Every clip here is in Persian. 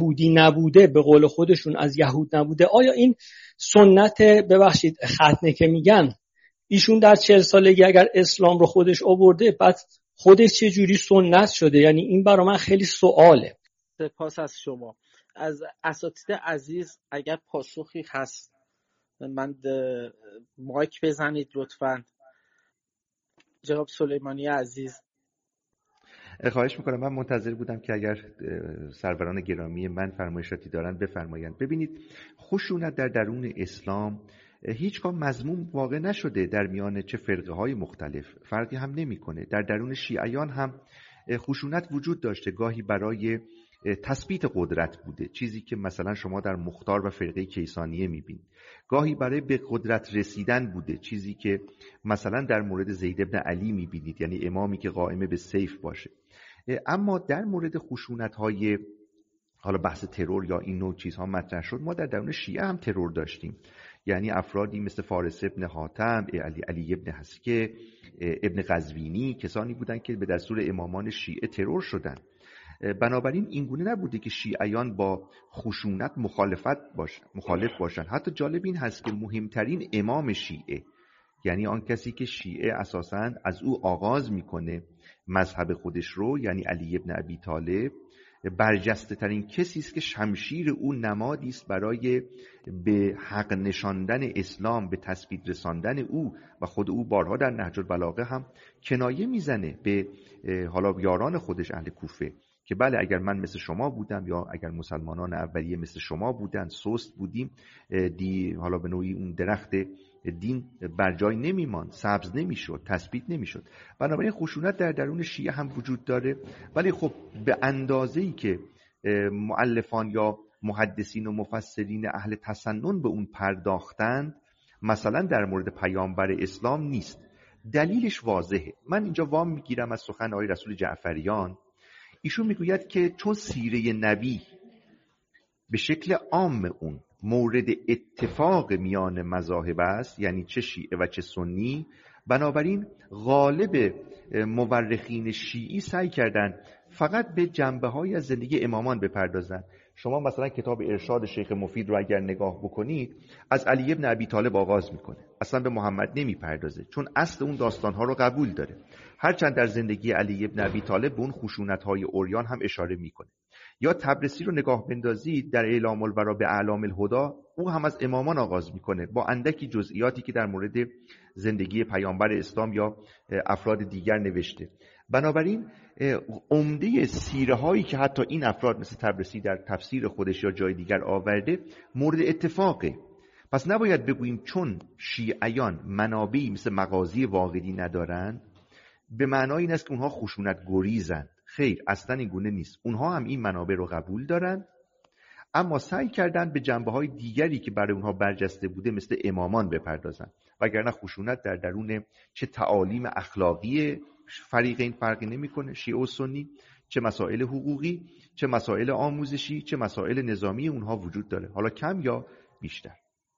یهودی نبوده، به قول خودشون از یهود نبوده، آیا این سنت، ببخشید ختنه که میگن، ایشون در 40 سالگی اگر اسلام رو خودش آورده، بعد خودش چه جوری سنت شده؟ یعنی این برای من خیلی سواله. سپاس از شما. از اساتید عزیز اگر پاسخی هست من مایک بزنید لطفاً. جناب سلیمانی عزیز. خواهش میکنم. من منتظر بودم که اگر سروران گرامی من فرمایشاتی دارن بفرمایند. ببینید، خشونت در درون اسلام هیچگاه مذموم واقع نشده در میان چه فرقه های مختلف، فرقی هم نمیکنه. در درون شیعیان هم خشونت وجود داشته، گاهی برای تثبیت قدرت بوده، چیزی که مثلا شما در مختار و فرقه کیسانیه میبینید. گاهی برای به قدرت رسیدن بوده، چیزی که مثلا در مورد زید بن علی میبینید، یعنی امامی که قائم به سیف باشه. اما در مورد خشونت‌های حالا بحث ترور یا این نوع چیزها مطرح شد، ما در درون شیعه هم ترور داشتیم. یعنی افرادی مثل فارس ابن حاتم، علی ابن حسکه، ابن قزوینی، کسانی بودند که به دستور امامان شیعه ترور شدند. بنابراین این گونه نبوده که شیعیان با خشونت مخالف باشند. حتی جالب این هست که مهمترین امام شیعه، یعنی آن کسی که شیعه اساساً از او آغاز میکنه مذهب خودش رو، یعنی علی ابن ابی طالب، برجسته ترین کسی است که شمشیر او نمادی است برای به حق نشاندن اسلام، به تثبیت رساندن او، و خود او بارها در نهج البلاغه هم کنایه میزنه به حالا یاران خودش اهل کوفه که بله اگر من مثل شما بودم یا اگر مسلمانان اولیه مثل شما بودن، سست بودیم، حالا به نوعی اون درخت دین بر جای نمیماند، سبز نمیشد، تثبیت نمیشد. بنابراین خشونت در درون شیعه هم وجود داره، ولی خب به اندازه‌ای که مؤلفان یا محدثین و مفسرین اهل تسنن به اون پرداختند، مثلا در مورد پیامبر اسلام نیست. دلیلش واضحه. من اینجا وام میگیرم از سخن آقای رسول جعفریان. ایشون میگوید که چون سیره نبی به شکل عام اون مورد اتفاق میان مذاهب است، یعنی چه شیعه و چه سنی، بنابراین غالب مورخین شیعی سعی کردند فقط به جنبه‌های از زندگی امامان بپردازند. شما مثلا کتاب ارشاد شیخ مفید رو اگر نگاه بکنید، از علی ابن ابی طالب آغاز میکنه، اصلا به محمد نمیپردازه، چون اصل اون داستانها رو قبول داره. هرچند در زندگی علی ابن ابی طالب به اون خشونت‌های عریان هم اشاره میکنه. یا تبرسی رو نگاه بندازید در اعلام البرا به اعلام الهدا، او هم از امامان آغاز میکنه با اندکی جزئیاتی که در مورد زندگی پیامبر اسلام یا افراد دیگر نوشته. بنابراین عمده سیره هایی که حتی این افراد مثل تبرسی در تفسیر خودش یا جای دیگر آورده مورد اتفاقه. پس نباید بگوییم چون شیعیان منابعی مثل مغازی واقعی ندارند به معنای این است که اونها خشونت گریزند. خیر، اصلا این گونه نیست. اونها هم این منابع رو قبول دارند، اما سعی کردن به جنبه‌های دیگری که برای اونها برجسته بوده مثل امامان بپردازند، وگرنه خشونت در درون چه تعالیم اخلاقی فریقین فرقی نمی‌کنه، شیعه و سنی، چه مسائل حقوقی، چه مسائل آموزشی، چه مسائل نظامی اونها وجود داره، حالا کم یا بیشتر.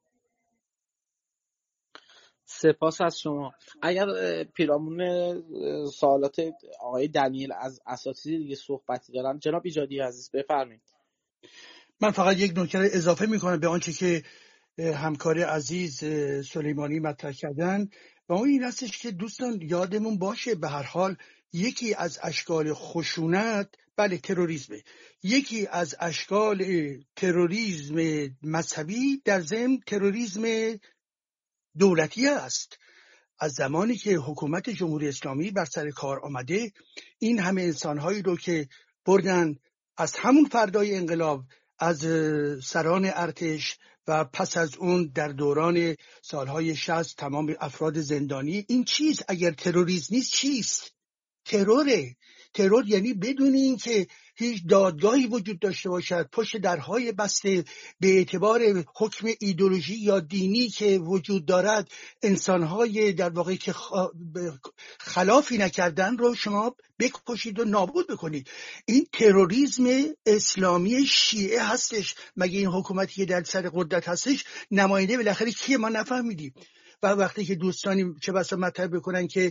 سپاس از شما. اگر پیرامون سوالات آقای دنیل از اساتید دیگه صحبتی دارن، جناب ایجادی عزیز بفرمایید. من فقط یک نکته اضافه میکنم به آنچه که همکار عزیز سلیمانی مطرح کردن، و اون این هستش که دوستان یادمون باشه به هر حال یکی از اشکال خشونت بله تروریسمه، یکی از اشکال تروریسم مذهبی در ضمن تروریسم دولتی است. از زمانی که حکومت جمهوری اسلامی بر سر کار آمده، این همه انسانهایی رو که بردن از همون فردای انقلاب از سران ارتش و پس از اون در دوران سالهای 60 تمام افراد زندانی، این چیز اگر تروریسم نیست چیست؟ تروره. ترور یعنی بدون این که هیچ دادگاهی وجود داشته باشد، پشت درهای بسته به اعتبار حکم ایدئولوژی یا دینی که وجود دارد، انسانهای در واقع که خلافی نکردن رو شما بکشید و نابود بکنید. این تروریسم اسلامی شیعه هستش. مگه این حکومتی که در سر قدرت هستش نماینده بالاخره کیه؟ ما نفهمیدیم. و وقتی که دوستانی چه بسا مطرح بکنن که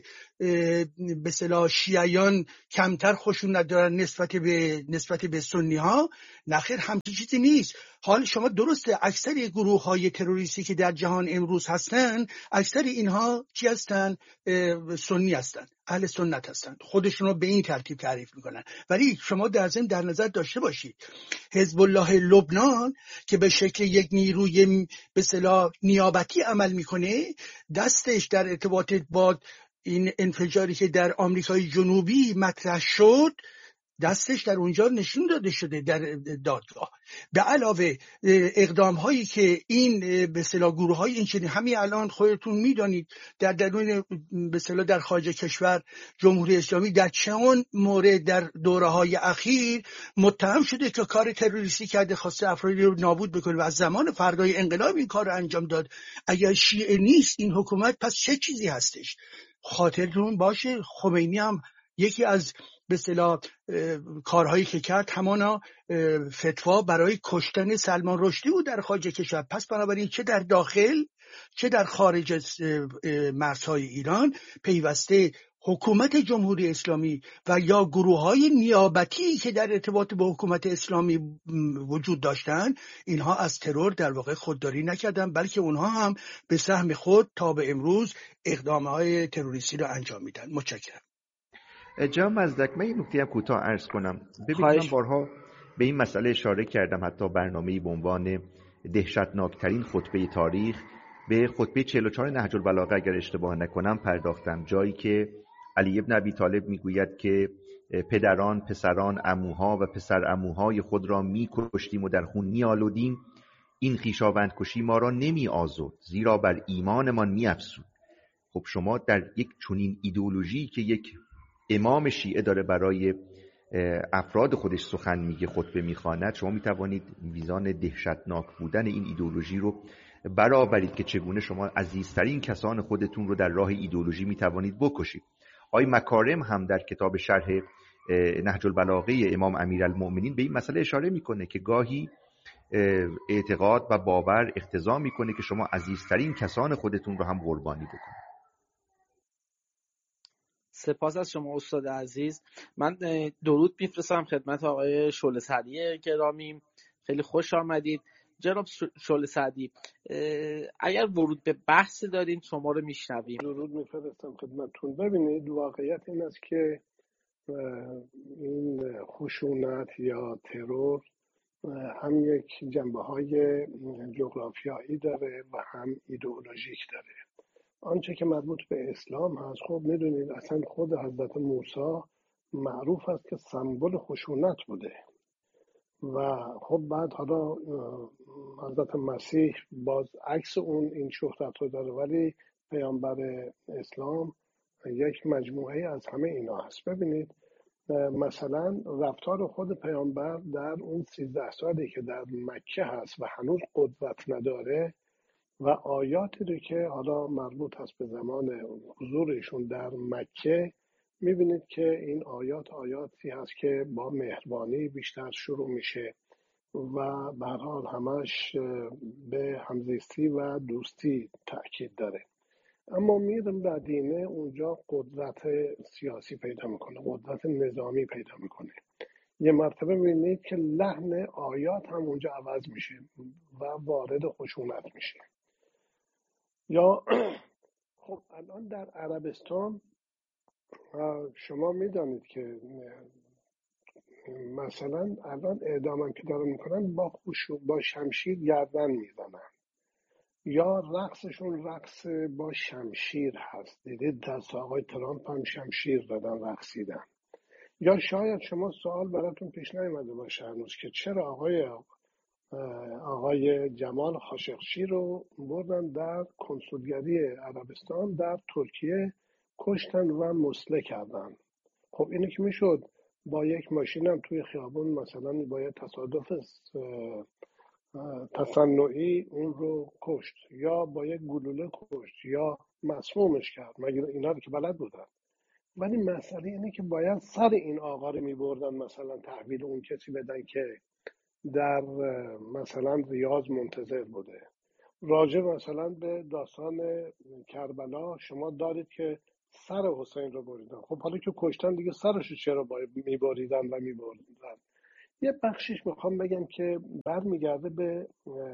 به اصطلاح شیعیان کمتر خشونت دارن نسبت به سنی ها، نخیر همچین چیزی نیست. حال شما درسته اکثر گروه های تروریستی که در جهان امروز هستن، اکثر اینها چی هستن؟ سنی هستن، اهل سنت هستن، خودشون رو به این ترتیب تعریف میکنن. ولی شما در ضمن در نظر داشته باشید حزب الله لبنان که به شکل یک نیروی به اصطلاح نیابتی عمل میکنه، دستش در ارتباط با این انفجاری که در آمریکای جنوبی مطرح شد، دستش در اونجا نشون داده شده در دادگاه. به علاوه اقدام هایی که این به اصطلاح گروه های این چنین همین الان خودتون میدانید در درون به اصطلاح در خارج کشور جمهوری اسلامی در چند مورد در دوره های اخیر متهم شده که کار تروریستی کرده، خواسته افرادی رو نابود بکنه و از زمان فردای انقلاب این کار رو انجام داد. اگر شیعه نیست این حکومت پس چه چیزی هستش؟ خاطرتون باشه خمینی هم یکی از به اصطلاح کارهایی که کرد همانا فتوا برای کشتن سلمان رشدی بود در خارج کشور. پس بنابراین چه در داخل چه در خارج مرزهای ایران پیوسته حکومت جمهوری اسلامی و یا گروه‌های نیابتی که در ارتباط با حکومت اسلامی وجود داشتند، اینها از ترور در واقع خودداری نکردن، بلکه اونها هم به سهم خود تا به امروز اقدامات تروریستی را انجام میدن. متشکرم. جناب مزدک، من یه نکته هم کوتاه عرض کنم. ببینید من بارها به این مسئله اشاره کردم، حتی برنامه‌ای به عنوان دهشتناکترین خطبه تاریخ به خطبه 44 نهج البلاغه اگر اشتباه نکنم پرداختم، جایی که علی ابن ابی طالب میگوید که پدران، پسران، عموها و پسر عموهای خود را میکشتیم و در خون میآلودیم، این خویشاوندکشی ما را نمیآزرد زیرا بر ایمانمان میافزود. خب شما در یک چنین ایدئولوژی که یک امام شیعه داره برای افراد خودش سخن میگه، خطبه میخواند، شما میتوانید میزان دهشتناک بودن این ایدئولوژی رو برآورید که چگونه شما عزیزترین کسان خودتون رو در راه ایدئولوژی میتوانید بکشید. آقای مکارم هم در کتاب شرح نهج البلاغه امام امیرالمؤمنین به این مسئله اشاره میکنه که گاهی اعتقاد و باور اقتضا میکنه که شما عزیزترین کسان خودتون رو هم قربانی بکنید. سپاس از شما استاد عزیز. من درود میفرستم خدمت آقای شعله سعدی گرامی. خیلی خوش آمدید جناب شعله سعدی. اگر ورود به بحث دارین شما رو میشنویم. درود میفرستم خدمتتون. ببینید واقعیت این است که این خشونت یا ترور هم یک جنبه‌های جغرافیایی داره و هم ایدئولوژیک داره. آنچه که مربوط به اسلام هست، خب میدونید اصلا خود حضرت موسی معروف است که سمبل خشونت بوده و خب بعد حالا حضرت مسیح باز عکس اون این شهرت رو داره، ولی پیامبر اسلام یک مجموعه از همه اینا هست. ببینید مثلا رفتار خود پیامبر در اون 13 سالی که در مکه هست و هنوز قدرت نداره و آیاتی رو که حالا مربوط هست به زمان حضورشون در مکه، میبینید که این آیاتی هست که با مهربانی بیشتر شروع میشه و به هر حال همش به همزیستی و دوستی تأکید داره. اما میره مدینه، اونجا قدرت سیاسی پیدا میکنه، قدرت نظامی پیدا میکنه. یه مرتبه میبینید که لحن آیات هم اونجا عوض میشه و وارد خشونت میشه. یا خب الان در عربستان شما میدانید که مثلا الان اعدام که دارن میکنن با شمشیر گردن میزنن، یا رقصشون رقص با شمشیر هست. دیدید دست آقای ترامپ هم شمشیر دادن رقصیدن. یا شاید شما سوال براتون پیش نیامده باشه هنوز که چرا آقای جمال خاشقچی رو بردن در کنسولگری عربستان در ترکیه کشتن و مسله کردن. خب اینه که میشد با یک ماشینم توی خیابون مثلا با یک تصادف تصنعی اون رو کشت، یا با یک گلوله کشت، یا مسمومش کرد، مگر اینا رو که بلد بودن. ولی مسئله اینه که باید سر این آقا رو میبردن مثلا تحویل اون کسی بدن که در مثلا ریاض منتظر بوده. راجع مثلا به داستان کربلا شما دارید که سر حسین رو بریدن. خب حالا که کشتن دیگه سرش رو چرا میبریدن و میبریدن؟ یه بخشش میخوام بگم که برمیگرده به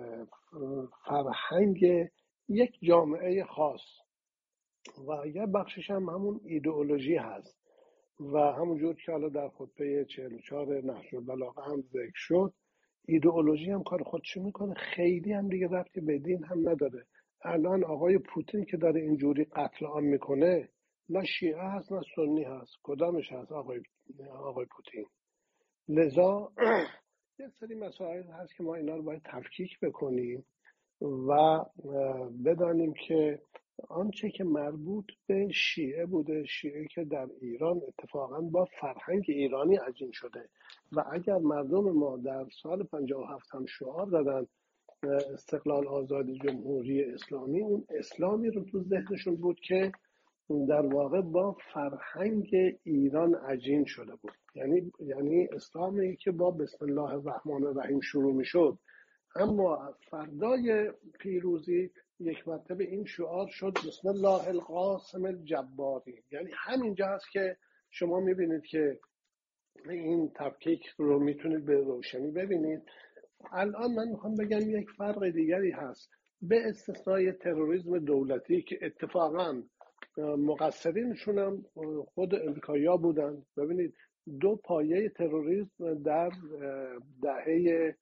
فرهنگ یک جامعه خاص و یه بخشش هم همون ایدئولوژی هست و همونجور که حالا در خطبه 44 نهج البلاغه هم ذکر شد، ایدئولوژی هم کار خودشو میکنه، خیلی هم دیگه ربطی به دین هم نداره. الان آقای پوتین که داره اینجوری قتل عام میکنه، نه شیعه هست نه سنی هست، کدامش هست آقای پوتین؟ لذا یه سری مسائل هست که ما اینا رو باید تفکیک بکنیم و بدانیم که آنچه که مربوط به شیعه بوده، شیعه که در ایران اتفاقا با فرهنگ ایرانی عجین شده و اگر مردم ما در سال 57 هم شعار دادن استقلال، آزادی، جمهوری اسلامی، اون اسلامی رو تو ذهنشون بود که در واقع با فرهنگ ایران عجین شده بود. یعنی اسلامی که با بسم الله الرحمن الرحیم شروع می شد، اما فردای پیروزی یک مرتبه این شعار شد بسم الله القاسم الجباری. یعنی همینجا هست که شما میبینید که این تفکیک رو میتونید به روشنی ببینید. الان من میخوام بگم یک فرق دیگری هست، به استثنای تروریسم دولتی که اتفاقا مقصرینشون هم خود امریکایی‌ها بودن. ببینید دو پایه تروریسم در دهه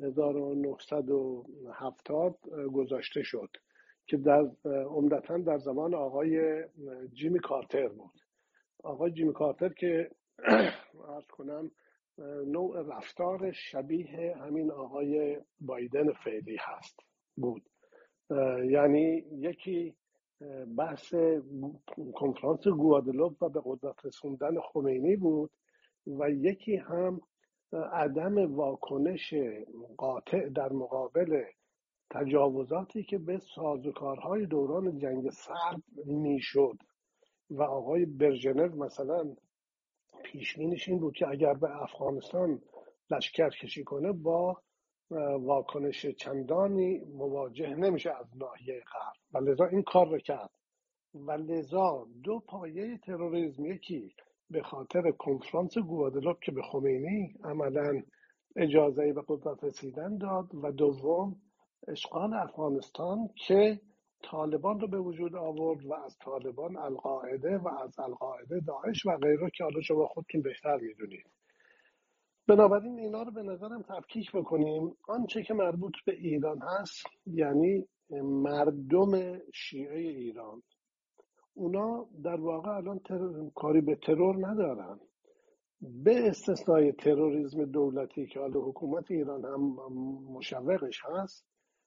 1970 گذاشته شد که عمدتاً در زمان آقای جیمی کارتر بود. آقای جیمی کارتر که عرض کنم نوع رفتار شبیه همین آقای بایدن فعلی بود. یعنی یکی بحث کنفرانس گوادلوپ و به قدرت رسوندن خمینی بود و یکی هم عدم واکنش قاطع در مقابل تجاوزاتی که به سازوکارهای دوران جنگ سرد میشد و آقای برژنو مثلا پیشبینیش این بود که اگر به افغانستان لشکر کشی کنه با واکنش چندانی مواجه نمیشه از ناحیه غرب و لذا این کار رو کرد و لذا دو پایه تروریسم، یکی به خاطر کنفرانس گوادلوپ که به خمینی عملا اجازه به قدرت رسیدن داد و دوم اشغال افغانستان که طالبان رو به وجود آورد و از طالبان القاعده و از القاعده داعش و غیره که حالا شما خودتون بهتر میدونید. بنابراین اینا رو به نظرم تفکیک بکنیم. آنچه که مربوط به ایران هست یعنی مردم شیعه ایران، اونا در واقع الان کاری به ترور ندارن، به استثنای تروریسم دولتی که حالا حکومت ایران هم مشوقش هست.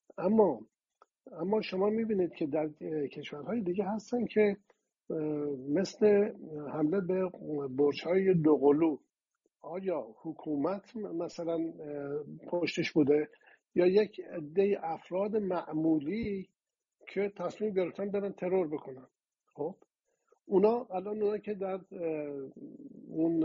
اما شما میبینید که در کشورهای دیگه هستن که مثل حمله به برج‌های دوقلو، آیا حکومت مثلا پشتش بوده یا یک عده افراد معمولی که تصمیم گرفتن برن ترور بکنن؟ خب اونا که در اون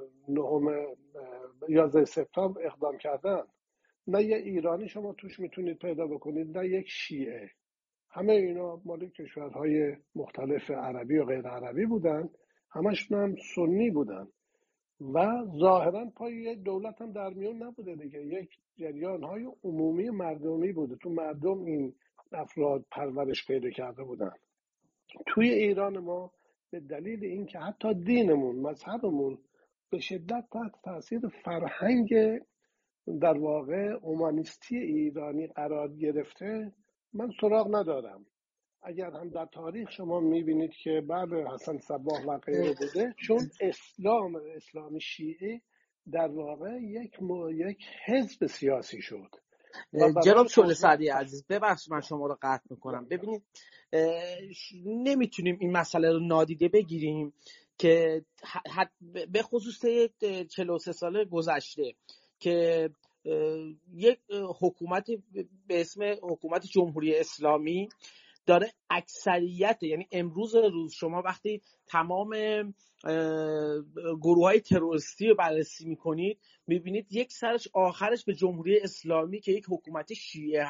11 سپتامبر اقدام کردن، نه یه ایرانی شما توش میتونید پیدا بکنید نه یک شیعه، همه اینا مال کشورهای مختلف عربی و غیر عربی بودن، همشون هم سنی بودن و ظاهرا پای یک دولت هم در میون نبوده دیگه، یک جریان‌های عمومی مردمی بوده، تو مردم این افراد پرورش پیدا کرده بودن. توی ایران ما به دلیل اینکه حتی دینمون، مذهبمون به شدت تحت تاثیر فرهنگ در واقع اومانیستی ایرانی قرار گرفته، من سراغ ندارم. اگر هم در تاریخ شما میبینید که بعد حسن صباح و غیره بوده، چون اسلامی شیعه در واقع یک حزب سیاسی شد. جناب شعله سعدی عزیز، ببخشید من شما رو قطع میکنم. ببینید نمیتونیم این مسئله رو نادیده بگیریم که به خصوص 43 سال گذشته که یک حکومت به اسم حکومت جمهوری اسلامی داره اکثریت، یعنی امروز روز شما وقتی تمام گروه‌های تروریستی رو بررسی میکنید میبینید یک سرش آخرش به جمهوری اسلامی که یک حکومت شیعه هست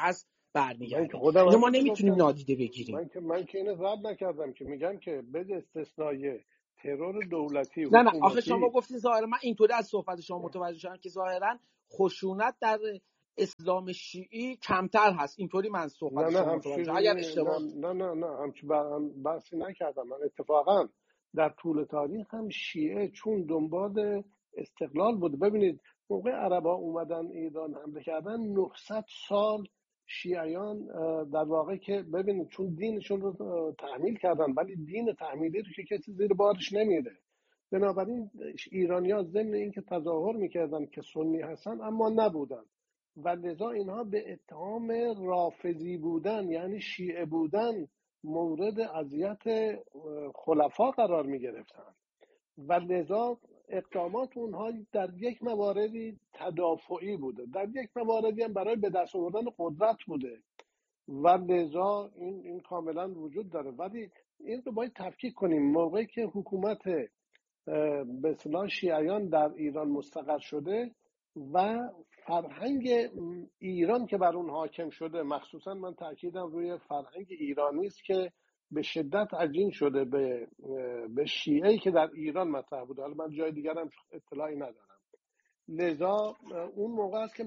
برمیگردیم. اینو ما نمیتونیم نادیده بگیریم. من که اینو رد نکردم، که میگم که به استثنای ترور دولتی نه آخه شما گفتین ظاهرا، من اینطوری از صحبت شما متوجه شدم که ظاهرا خشونت در اسلام شیعی کمتر هست. اینطوری من صحبت شما متوجه شدم. اگر اشتباه نه همچین بحثی نکردم. من اتفاقا در طول تاریخ هم شیعه چون دنبال استقلال بود. ببینید موقع عربا اومدن ایران حمله کردن 900 سال شیعیان در واقع که ببینید چون دینشون رو تحمیل کردن، ولی دین تحمیلی رو که کسی زیر بارش نمیره. بنابراین ایرانی‌ها ضمن اینکه تظاهر میکردن که سنی هستن اما نبودن و لذا اینها به اتهام رافضی بودن یعنی شیعه بودن مورد اذیت خلفا قرار میگرفتن و لذا اقدامات اونها در یک مواردی تدافعی بوده، در یک مواردی هم برای به دست آوردن قدرت بوده و لذا این کاملا وجود داره. ولی این رو باید تفکیک کنیم. موقعی که حکومت به اصطلاح شیعیان در ایران مستقر شده و فرهنگ ایران که بر اون حاکم شده، مخصوصا من تاکیدم روی فرهنگ ایرانی است که به شدت عجین شده به شیعه‌ای که در ایران مطرح بوده. حالا من جای دیگر هم اطلاعی ندارم. لذا اون موقع است که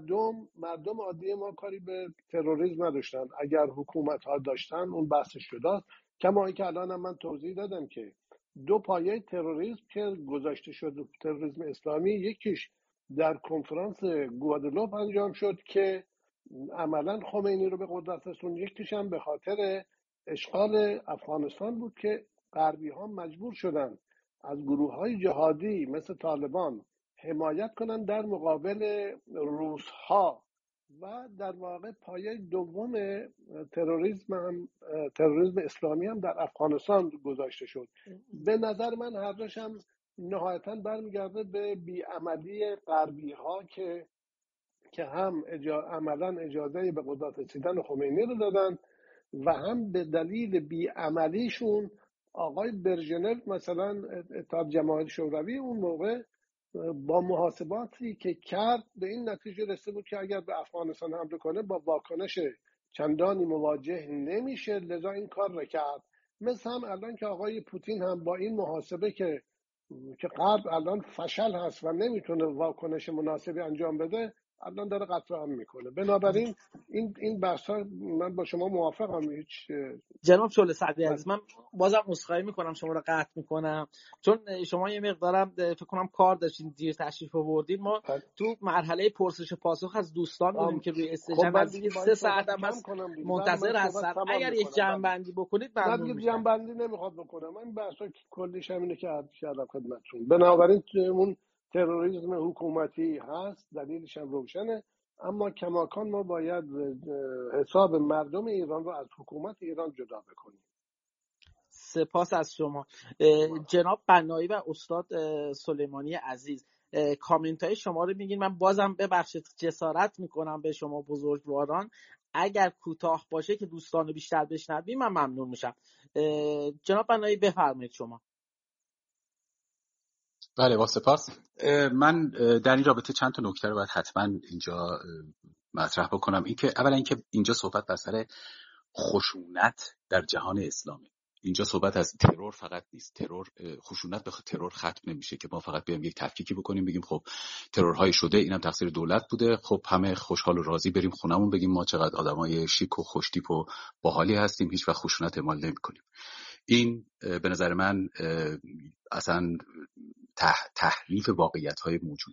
مردم عادی ما کاری به تروریسم نداشتن. اگر حکومت ها داشتن اون بحث شده. کما اینکه الان هم من توضیح دادم که دو پایه تروریسم که گذاشته شد تروریسم اسلامی، یکیش در کنفرانس گوادلوپ انجام شد که عملا خمینی رو به قدرت رسوند، یکیش هم به خاطر اشغال افغانستان بود که غربی ها مجبور شدن از گروه های جهادی مثل طالبان حمایت کنن در مقابل روس ها و در واقع پایه دوم تروریسم اسلامی هم در افغانستان گذاشته شد. به نظر من هر دوش هم نهایتاً برمیگرده به بیعملی غربی ها که هم عملاً اجازه به قدرت رسیدن خمینی رو دادن و هم به دلیل بیعملیشون آقای برژنف مثلا اتحاد جماهیر شوروی اون موقع با محاسباتی که کرد به این نتیجه رسیده بود که اگر به افغانستان حمله کنه با واکنش چندانی مواجه نمیشه، لذا این کار را کرد. مثل هم الان که آقای پوتین هم با این محاسبه که غرب الان فشل هست و نمیتونه واکنش مناسبی انجام بده، الان داره قطع هم میکنه. بنابراین این بحثا من با شما موافقم. هیچ جناب شعله سعدی عزیز، من بازم عذرخواهی میکنم شما رو قطع میکنم، چون شما یه مقدارم فکر کنم کار داشتین، دیر تشریف آوردین. ما تو مرحله پرسش پاسخ از دوستان بودیم که روی استیجن نزدیک 3 ساعت هم منتظر هستن. اگر یک جمع‌بندی بکنید ممنون میشم. جمع‌بندی نمیخواد بکنم، من بحثا کلیش همینه که عرض کردم خدمتتون. بنابراین اون تروریسم حکومتی هست، دلیلش هم روشنه، اما کماکان ما باید حساب مردم ایران رو از حکومت ایران جدا بکنیم. سپاس از شما جناب بنایی و استاد سلیمانی عزیز. کامنت های شما رو میگین. من بازم ببخشید جسارت میکنم به شما بزرگواران، اگر کوتاه باشه که دوستان رو بیشتر بشنویم من ممنون میشم. جناب بنایی بفرمایید شما. بله با سپاس. من در این رابطه چند تا نکته رو باید حتما اینجا مطرح بکنم. اولا اینکه اینجا صحبت بر سر خشونت در جهان اسلامی، اینجا صحبت از ترور فقط نیست. خشونت به ترور ختم نمیشه که ما فقط بیایم یک تفکیکی بکنیم بگیم خب ترورهای شده اینم تقصیر دولت بوده، خب همه خوشحال و راضی بریم خونمون بگیم ما چقدر آدمای شیک و خوشتیپ و باحالی هستیم، هیچ وقت خشونت اعمال نمی‌کنیم. این به نظر من اصلا تحریف واقعیت‌های موجوده.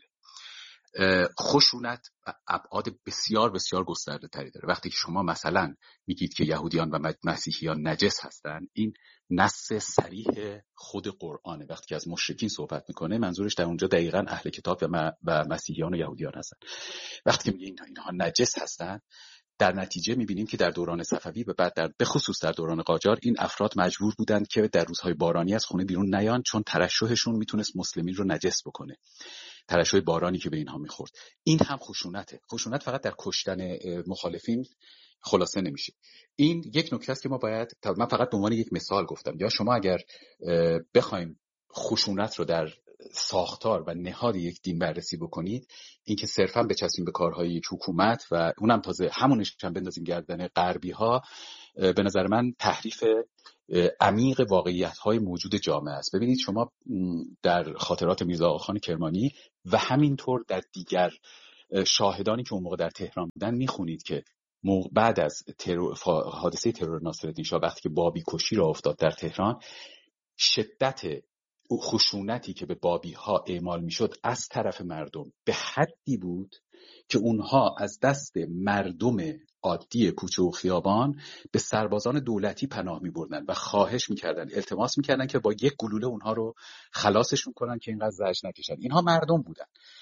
خشونت ابعاد بسیار بسیار گسترده تری داره. وقتی که شما مثلا میگید که یهودیان و مسیحیان نجس هستن، این نص صریح خود قرآنه. وقتی که از مشرکین صحبت میکنه منظورش در اونجا دقیقاً اهل کتاب و مسیحیان و یهودیان هستن. وقتی که میگه اینها نجس هستن، در نتیجه میبینیم که در دوران صفوی و بعد به خصوص در دوران قاجار این افراد مجبور بودند که در روزهای بارانی از خونه بیرون نیان، چون ترشحشون میتونست مسلمین رو نجس بکنه. ترشح بارانی که به اینها میخورد. این هم خشونته. خشونت فقط در کشتن مخالفین خلاصه نمیشه. این یک نکته است که ما باید، من فقط به عنوان یک مثال گفتم، یا شما اگر بخوایم خشونت رو در ساختار و نهاد یک دین بررسی بکنید، اینکه صرفا بچسبیم به کارهای یک حکومت و اونم تازه همونش هم بندازیم گردن غربی ها، به نظر من تحریف عمیق واقعیت‌های موجود جامعه است. ببینید شما در خاطرات میرزا آقاخان کرمانی و همینطور در دیگر شاهدانی که اون موقع در تهران بودن میخونید که بعد از حادثه ترور ناصرالدین شاه، وقتی که بابی کشی را افتاد در تهران، شدت خشونتی که به بابی ها اعمال میشد از طرف مردم به حدی بود که اونها از دست مردم عادی کوچه و خیابان به سربازان دولتی پناه میبردن و خواهش میکردن، التماس میکردن که با یک گلوله اونها رو خلاصشون کنن که اینقدر زجر نکشن. اینها مردم بودن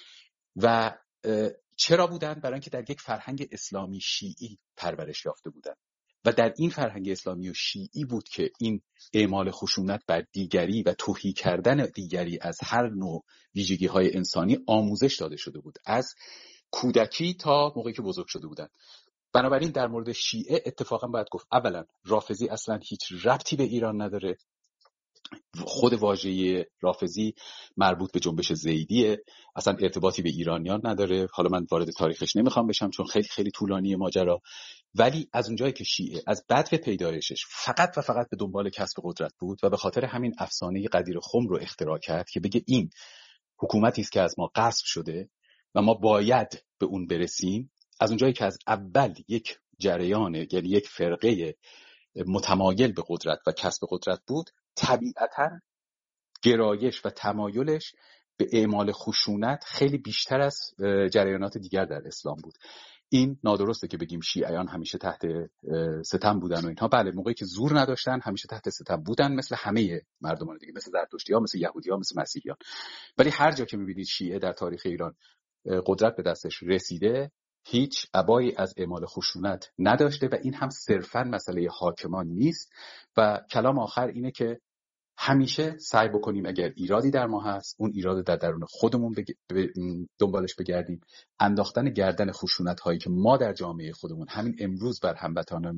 و چرا بودن؟ برای اینکه در یک فرهنگ اسلامی شیعی پرورش یافته بودن و در این فرهنگ اسلامی و شیعی بود که این اعمال خشونت بر دیگری و تحقیر کردن دیگری از هر نوع ویژگی‌های انسانی آموزش داده شده بود، از کودکی تا موقعی که بزرگ شده بودن. بنابراین در مورد شیعه اتفاقا باید گفت اولا رافضی اصلا هیچ ربطی به ایران نداره. خود واژه رافضی مربوط به جنبش زیدیه، اصلا ارتباطی به ایرانیان نداره. حالا من وارد تاریخش نمیخوام بشم چون خیلی خیلی طولانی ماجرا، ولی از اونجایی که شیعه از بدو پیدایشش فقط و فقط به دنبال کسب قدرت بود و به خاطر همین افسانه قدیر خم رو اختراع کرد که بگه این حکومتی است که از ما غصب شده و ما باید به اون برسیم، از اونجایی که از اول یک جریان، یعنی یک فرقه متمایل به قدرت و کسب قدرت بود، طبیعتاً گرایش و تمایلش به اعمال خشونت خیلی بیشتر از جریانات دیگر در اسلام بود. این نادرسته که بگیم شیعیان همیشه تحت ستم بودن و اینها. بله، موقعی که زور نداشتن همیشه تحت ستم بودن، مثل همه مردمان دیگه، مثل زرتشتی‌ها، مثل یهودی‌ها، مثل مسیحیان. ولی هر جا که می‌بینید شیعه در تاریخ ایران قدرت به دستش رسیده، هیچ ابایی از اعمال خشونت نداشته و این هم صرفاً مسئله حاکمان نیست. و کلام آخر اینه که همیشه سعی بکنیم اگر ایرادی در ما هست، اون ایراد در درون خودمون دنبالش بگردیم. انداختن گردن خشونت هایی که ما در جامعه خودمون همین امروز بر هموطنان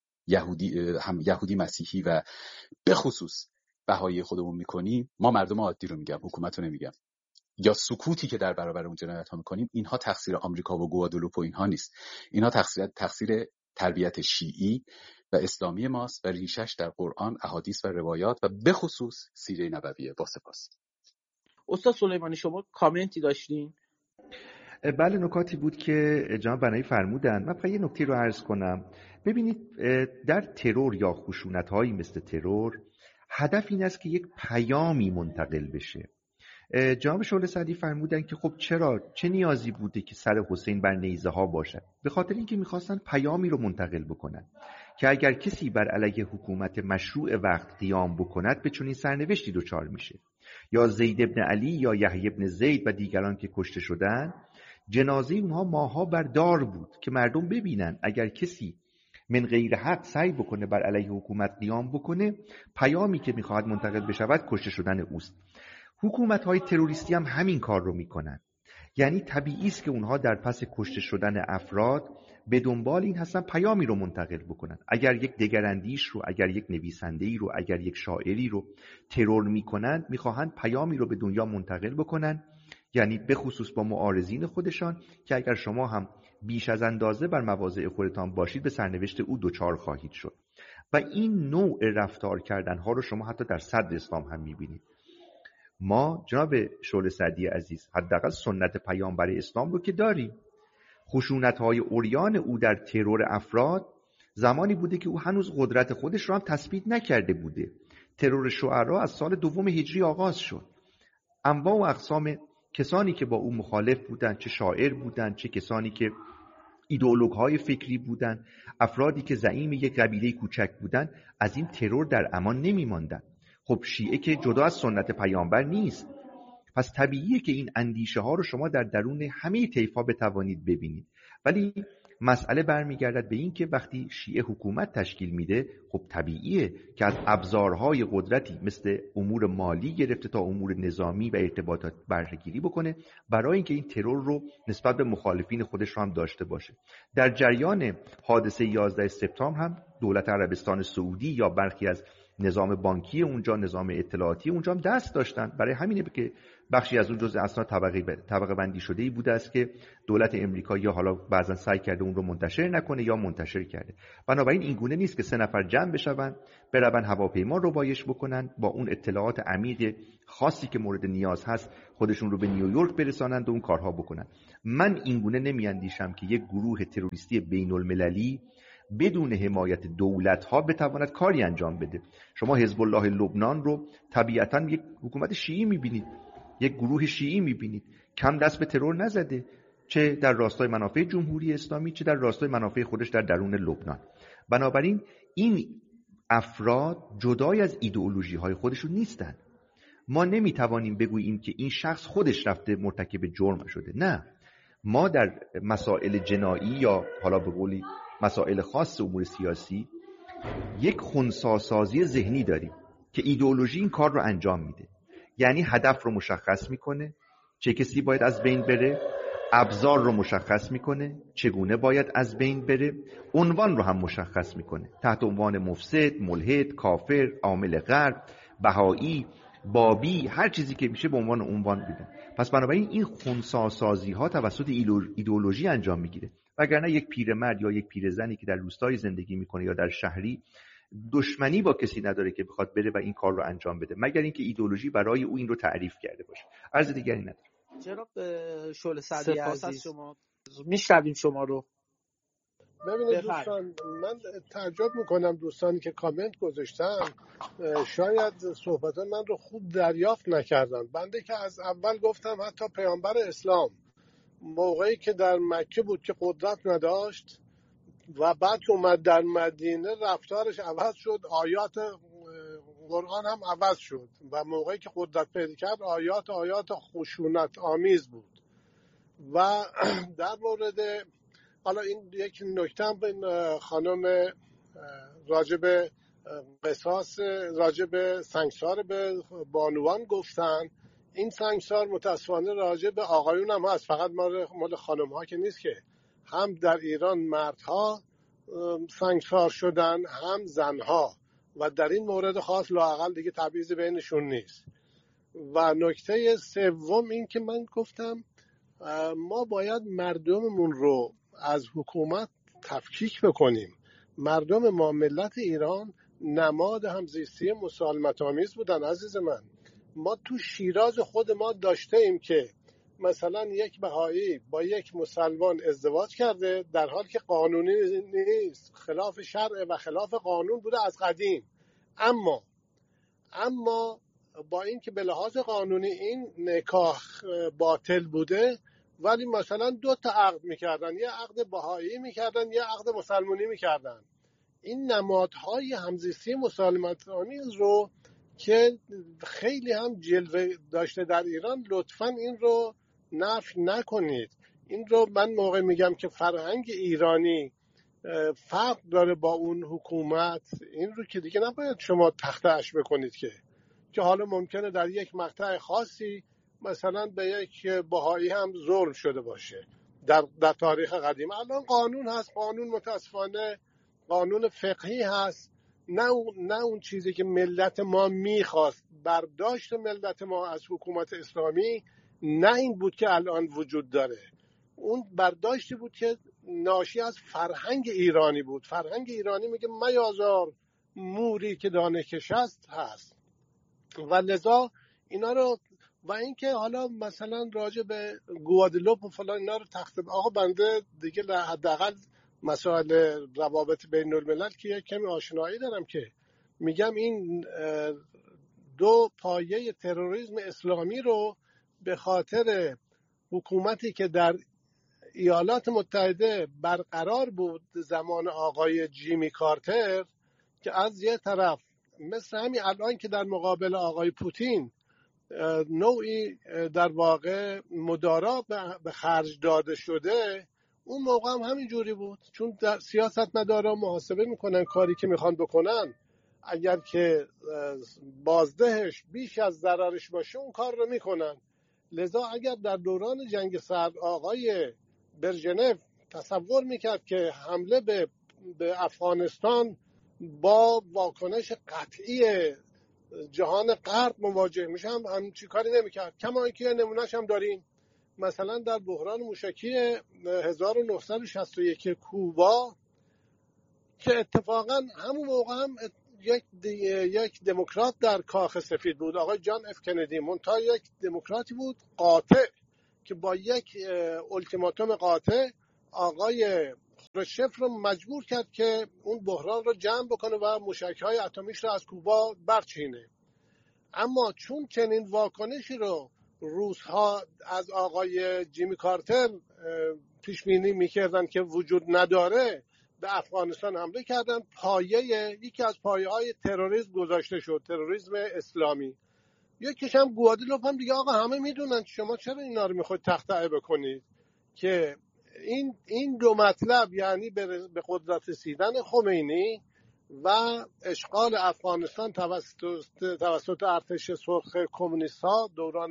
یهودی مسیحی و به خصوص بهایی خودمون میکنیم، ما مردم عادی رو میگم، حکومت رو نمیگم، یا سکوتی که در برابر اون جنایت ها میکنیم، اینها تقصیر آمریکا و گوادلوپ و اینها نیست. اینها تقصیر تربیت شیعی و اسلامی ماست و ریشش در قرآن، احادیث و روایات و به خصوص سیره نبویه. با سپاس. استاد سلیمانی شما کامنتی داشتین؟ بله، نکاتی بود که جناب بنایی فرمودن. من فقط یه نکته رو عرض کنم. ببینید در ترور یا خشونت‌هایی مثل ترور هدف این است که یک پیامی منتقل بشه. جناب شعله سعدی فرمودن که خب چه نیازی بوده که سر حسین بر نیزه ها باشد؟ به خاطر اینکه میخواستن پیامی رو منتقل بکنن که اگر کسی بر علیه حکومت مشروع وقت قیام بکند به چنین سرنوشتی دچار میشه. یا زید ابن علی یا یحیی ابن زید و دیگران که کشته شدن، جنازه اونها ماها بر دار بود که مردم ببینن اگر کسی من غیر حق سعی بکنه بر علیه حکومت قیام بکنه، پیامی که میخواهد منتقل بشود کشته شدن اوست. حکومت‌های تروریستی هم همین کار رو میکنن. یعنی طبیعی است که اونها در پس کشته شدن افراد به دنبال این هستن پیامی رو منتقل بکنن. اگر یک دگراندیش رو، اگر یک نویسنده‌ای رو، اگر یک شاعری رو ترور میکنن، میخواهند پیامی رو به دنیا منتقل بکنن، یعنی به خصوص با معارضین خودشان، که اگر شما هم بیش از اندازه بر مواضع خودتان باشید به سرنوشت او دچار خواهید شد. و این نوع رفتار کردن ها رو شما حتی در صدر اسلام هم میبینید. ما جناب شعله سعدی عزیز حداقل سنت پیامبر اسلام رو که داریم. خشونت‌های عریان او در ترور افراد زمانی بوده که او هنوز قدرت خودش رو هم تثبیت نکرده بوده. ترور شعرا از سال 2 هجری آغاز شد. انواع و اقسام کسانی که با او مخالف بودن، چه شاعر بودن، چه کسانی که ایدئولوژهای فکری بودن، افرادی که زعیم یک قبیله کوچک بودن، از این ترور در امان نمی‌ماندند. خب شیعه که جدا از سنت پیامبر نیست، پس طبیعیه که این اندیشه ها رو شما در درون همه طیف‌ها بتوانید ببینید. ولی مسئله برمیگردد به این که وقتی شیعه حکومت تشکیل میده، خب طبیعیه که از ابزارهای قدرتی مثل امور مالی گرفته تا امور نظامی و ارتباطات بهره‌گیری بکنه برای اینکه این ترور رو نسبت به مخالفین خودش رو هم داشته باشه. در جریان حادثه 11 سپتامبر هم دولت عربستان سعودی یا برخی از نظام بانکی اونجا، نظام اطلاعاتی اونجا هم دست داشتن. برای همینه که بخشی از اون جزء اسناد طبقه بندی شده ای بوده است که دولت امریکا یا حالا بعضا سعی کرده اون رو منتشر نکنه یا منتشر کرده. بنابراین این گونه نیست که 3 نفر جمع بشون برن هواپیما رو بایش بکنن، با اون اطلاعات عمیق خاصی که مورد نیاز هست خودشون رو به نیویورک برسانند و اون کارها بکنن. من این گونه نمیاندیشم که یک گروه تروریستی بین المللی بدون حمایت دولت‌ها بتواند کاری انجام بده. شما حزب الله لبنان رو طبیعتاً یک حکومت شیعی می‌بینید، یک گروه شیعی می‌بینید، کم دست به ترور نزده، چه در راستای منافع جمهوری اسلامی چه در راستای منافع خودش در درون لبنان. بنابراین این افراد جدای از ایدئولوژی‌های خودشون نیستند. ما نمی‌توانیم بگوییم که این شخص خودش رفته مرتکب جرم شده. نه، ما در مسائل جنایی یا حالا به قولی مسائل خاص امور سیاسی یک خنثی‌سازی ذهنی داریم که ایدئولوژی این کار رو انجام میده. یعنی هدف رو مشخص میکنه، چه کسی باید از بین بره، ابزار رو مشخص میکنه، چگونه باید از بین بره، عنوان رو هم مشخص میکنه، تحت عنوان مفسد، ملحد، کافر، عامل غرب، بهایی، بابی، هر چیزی که میشه به عنوان میدن. پس بنابراین این خنثی‌سازی ها توسط ایدئولوژی انجام میگیره. وگرنه یک پیرمرد یا یک پیرزنی که در روستای زندگی میکنه یا در شهری دشمنی با کسی نداره که بخواد بره و این کار رو انجام بده، مگر اینکه ایدئولوژی برای او این رو تعریف کرده باشه. عرض دیگری نداره. جناب شعله سعدی عزیز، شما میشنویم شما رو. ببینید دوستان، من تعجب میکنم دوستانی که کامنت گذاشتن شاید صحبت من رو خوب دریافت نکردن. بنده که از اول گفتم حتی پیامبر اسلام موقعی که در مکه بود که قدرت نداشت و بعد که اومد در مدینه رفتارش عوض شد، آیات قرآن هم عوض شد و موقعی که قدرت پیدا کرد آیات خشونت آمیز بود. و در مورد حالا این یک نکته هم خانم راجب قصاص، راجب سنگسار به بانوان گفتن. این سنگسار متاسفانه راجب آقایون هم هست، فقط مال خانم ها که نیست، که هم در ایران مردها سنگسار شدن هم زنها و در این مورد خاص لااقل دیگه تبعیض بینشون نیست. و نکته سوم این که من گفتم ما باید مردممون رو از حکومت تفکیک بکنیم. مردم ما، ملت ایران، نماد همزیستی مسالمت‌آمیز بودن. عزیز من، ما تو شیراز خود ما داشته ایم که مثلا یک بهایی با یک مسلمان ازدواج کرده در حالی که قانونی نیست، خلاف شرع و خلاف قانون بوده از قدیم. اما با این که به لحاظ قانونی این نکاح باطل بوده، ولی مثلا 2 تا عقد میکردن، یه عقد بهایی میکردن یه عقد مسلمانی میکردن. این نمادهای همزیستی مسالمت‌آمیز رو که خیلی هم جلوه داشته در ایران، لطفاً این رو نفی نکنید. این رو من موقع میگم که فرهنگ ایرانی فرق داره با اون حکومت، این رو که دیگه نباید شما تخطئش بکنید که حالا ممکنه در یک مقطع خاصی مثلا به یک بهایی هم ظلم شده باشه در تاریخ قدیم. الان قانون هست، قانون متاسفانه قانون فقهی هست، نه اون چیزی که ملت ما میخواست. برداشت ملت ما از حکومت اسلامی نه این بود که الان وجود داره، اون برداشتی بود که ناشی از فرهنگ ایرانی بود. فرهنگ ایرانی میگه میازار موری که دانه کشست هست و لذا اینا رو، و اینکه حالا مثلا راجع به گوادلوپ و فلان اینا رو آقا بنده دیگه حداقل مسائل روابط بین الملل که یک کمی آشنایی دارم، که میگم این 2 پایه تروریسم اسلامی رو به خاطر حکومتی که در ایالات متحده برقرار بود زمان آقای جیمی کارتر، که از یه طرف مثل همین الان که در مقابل آقای پوتین نوعی در واقع مدارا به خرج داده شده، اون موقع هم همین جوری بود، چون سیاستمدارا محاسبه میکنن کاری که میخوان بکنن اگر که بازدهش بیش از ضررش باشه اون کار رو میکنن. لذا اگر در دوران جنگ سرد آقای برژنف تصور میکرد که حمله به افغانستان با واکنش قطعی جهان غرب مواجه میشه همچین کاری نمیکرد. کما اینکه نمونهش هم داریم، مثلا در بحران موشکی 1961 کوبا که اتفاقا همون موقع هم یک دموکرات در کاخ سفید بود، آقای جان اف کندی، منتها یک دموکراتی بود قاطع که با یک التیماتوم قاطع آقای خروشچف رو مجبور کرد که اون بحران رو جمع بکنه و موشک‌های اتمیش رو از کوبا برچینه. اما چون چنین واکنشی رو روس‌ها از آقای جیمی کارتر پیش بینی می‌کردن که وجود نداره، به افغانستان حمله کردن. یکی از پایه‌های تروریسم گذاشته شد، تروریسم اسلامی. یکیش هم گوادلوپ هم دیگه آقا همه میدونن، شما چرا اینا رو میخواید تخطئه بکنید که این دو مطلب، یعنی به قدرت رسیدن خمینی و اشغال افغانستان توسط ارتش سرخ کمونیست ها دوران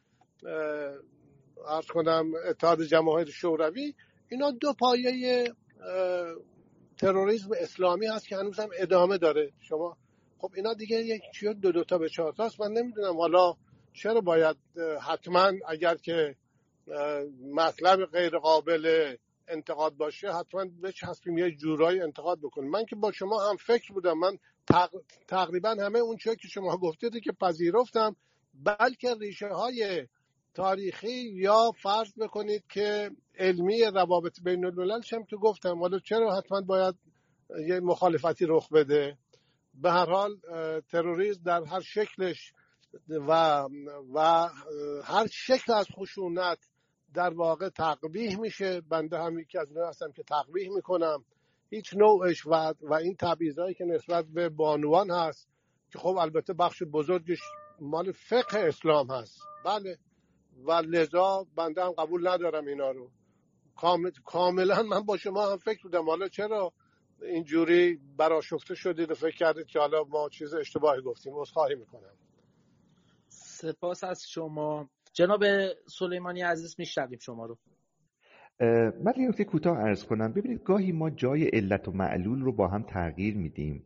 عرض کنم اتحاد جماهیر شوروی، اینا دو پایه تروریسم اسلامی هست که هنوز هم ادامه داره. شما خب اینا دیگه یک دو تا به 4 تاست. من نمیدونم حالا چرا باید حتما اگر که مطلب غیر قابل انتقاد باشه حتما بچسبیم یه جورایی انتقاد بکنیم. من که با شما هم فکر بودم، من تقریبا همه اون چیزی که شما گفتید که پذیرفتم، بلکه ریشه های تاریخی یا فرض بکنید که علمی روابط بین الملل هم که گفتم، حالا چرا حتما باید یه مخالفتی رخ بده؟ به هر حال تروریسم در هر شکلش و هر شکل از خشونت در واقع تقبیح میشه. بنده هم یکی از اونها هستم که تقبیح میکنم هیچ نوعش و این تبعیضایی که نسبت به بانوان هست که خب البته بخش بزرگش مال فقه اسلام هست، بله، و لذا بنده هم قبول ندارم اینا رو. کاملا من با شما هم فکر بودم، حالا چرا اینجوری برآشفته شدید و فکر کردید که حالا ما چیز اشتباهی گفتیم؟ عذرخواهی میکنم. سپاس از شما. جناب سلیمانی عزیز میشنویم شما رو. من یه نکته کوتاه عرض کنم. ببینید گاهی ما جای علت و معلول رو با هم تغییر میدیم.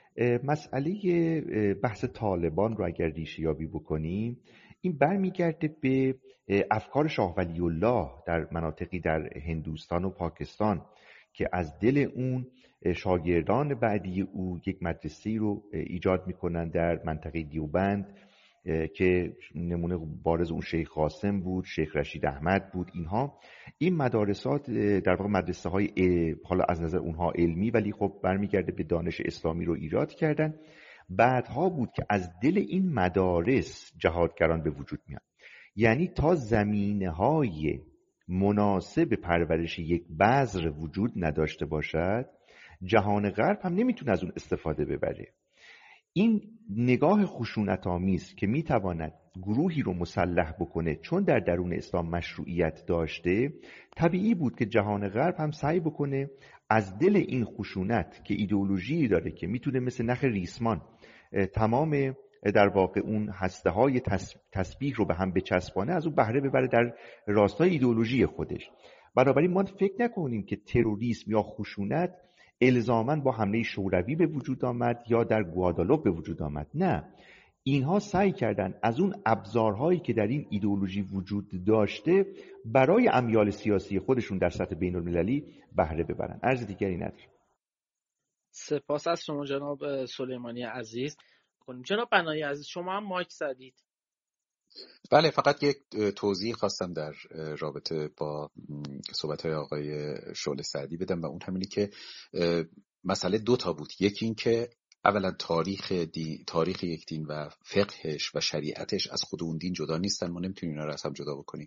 مسئله بحث طالبان رو اگر ریشه یابی بکنیم، این برمیگرده به افکار شاه ولی الله در مناطقی در هندوستان و پاکستان که از دل اون شاگردان بعدی او یک مدرسه رو ایجاد میکنن در منطقه دیوبند که نمونه بارز اون شیخ قاسم بود، شیخ رشید احمد بود. این مدارسات در واقع مدرسه های حالا از نظر اونها علمی ولی خب برمیگرده به دانش اسلامی رو ایجاد کردن. بعدها بود که از دل این مدارس جهادگران به وجود میان. یعنی تا زمینه‌های مناسب پرورش یک بذر وجود نداشته باشد، جهان غرب هم نمیتونه از اون استفاده ببره. این نگاه خشونت‌آمیز که میتواند گروهی رو مسلح بکنه چون در درون اسلام مشروعیت داشته، طبیعی بود که جهان غرب هم سعی بکنه از دل این خشونت که ایدئولوژی داره که میتونه مثل نخ ریسمان تمام در واقع اون هسته‌های تسبیح رو به هم بچسبانه، از اون بهره ببره در راستای ایدئولوژی خودش. بنابراین ما فکر نکنیم که تروریسم یا خشونت الزاماً با حمله شوروی به وجود آمد یا در گوادالوپ به وجود آمد. نه، اینها سعی کردن از اون ابزارهایی که در این ایدئولوژی وجود داشته برای امیال سیاسی خودشون در سطح بین المللی بهره ببرن. عرض دیگری ندارم. سپاس از شما جناب سلیمانی عزیز. جناب بنایی عزیز شما هم مایک زدید. بله، فقط یک توضیح خواستم در رابطه با صحبت‌های آقای شعله سعدی بدم و اون همینی که مسئله 2 تا بود. یکی این که اولا تاریخ یک دین و فقهش و شریعتش از خود اون دین جدا نیستن، ما نمیتونیم اینا رو از هم جدا بکنیم.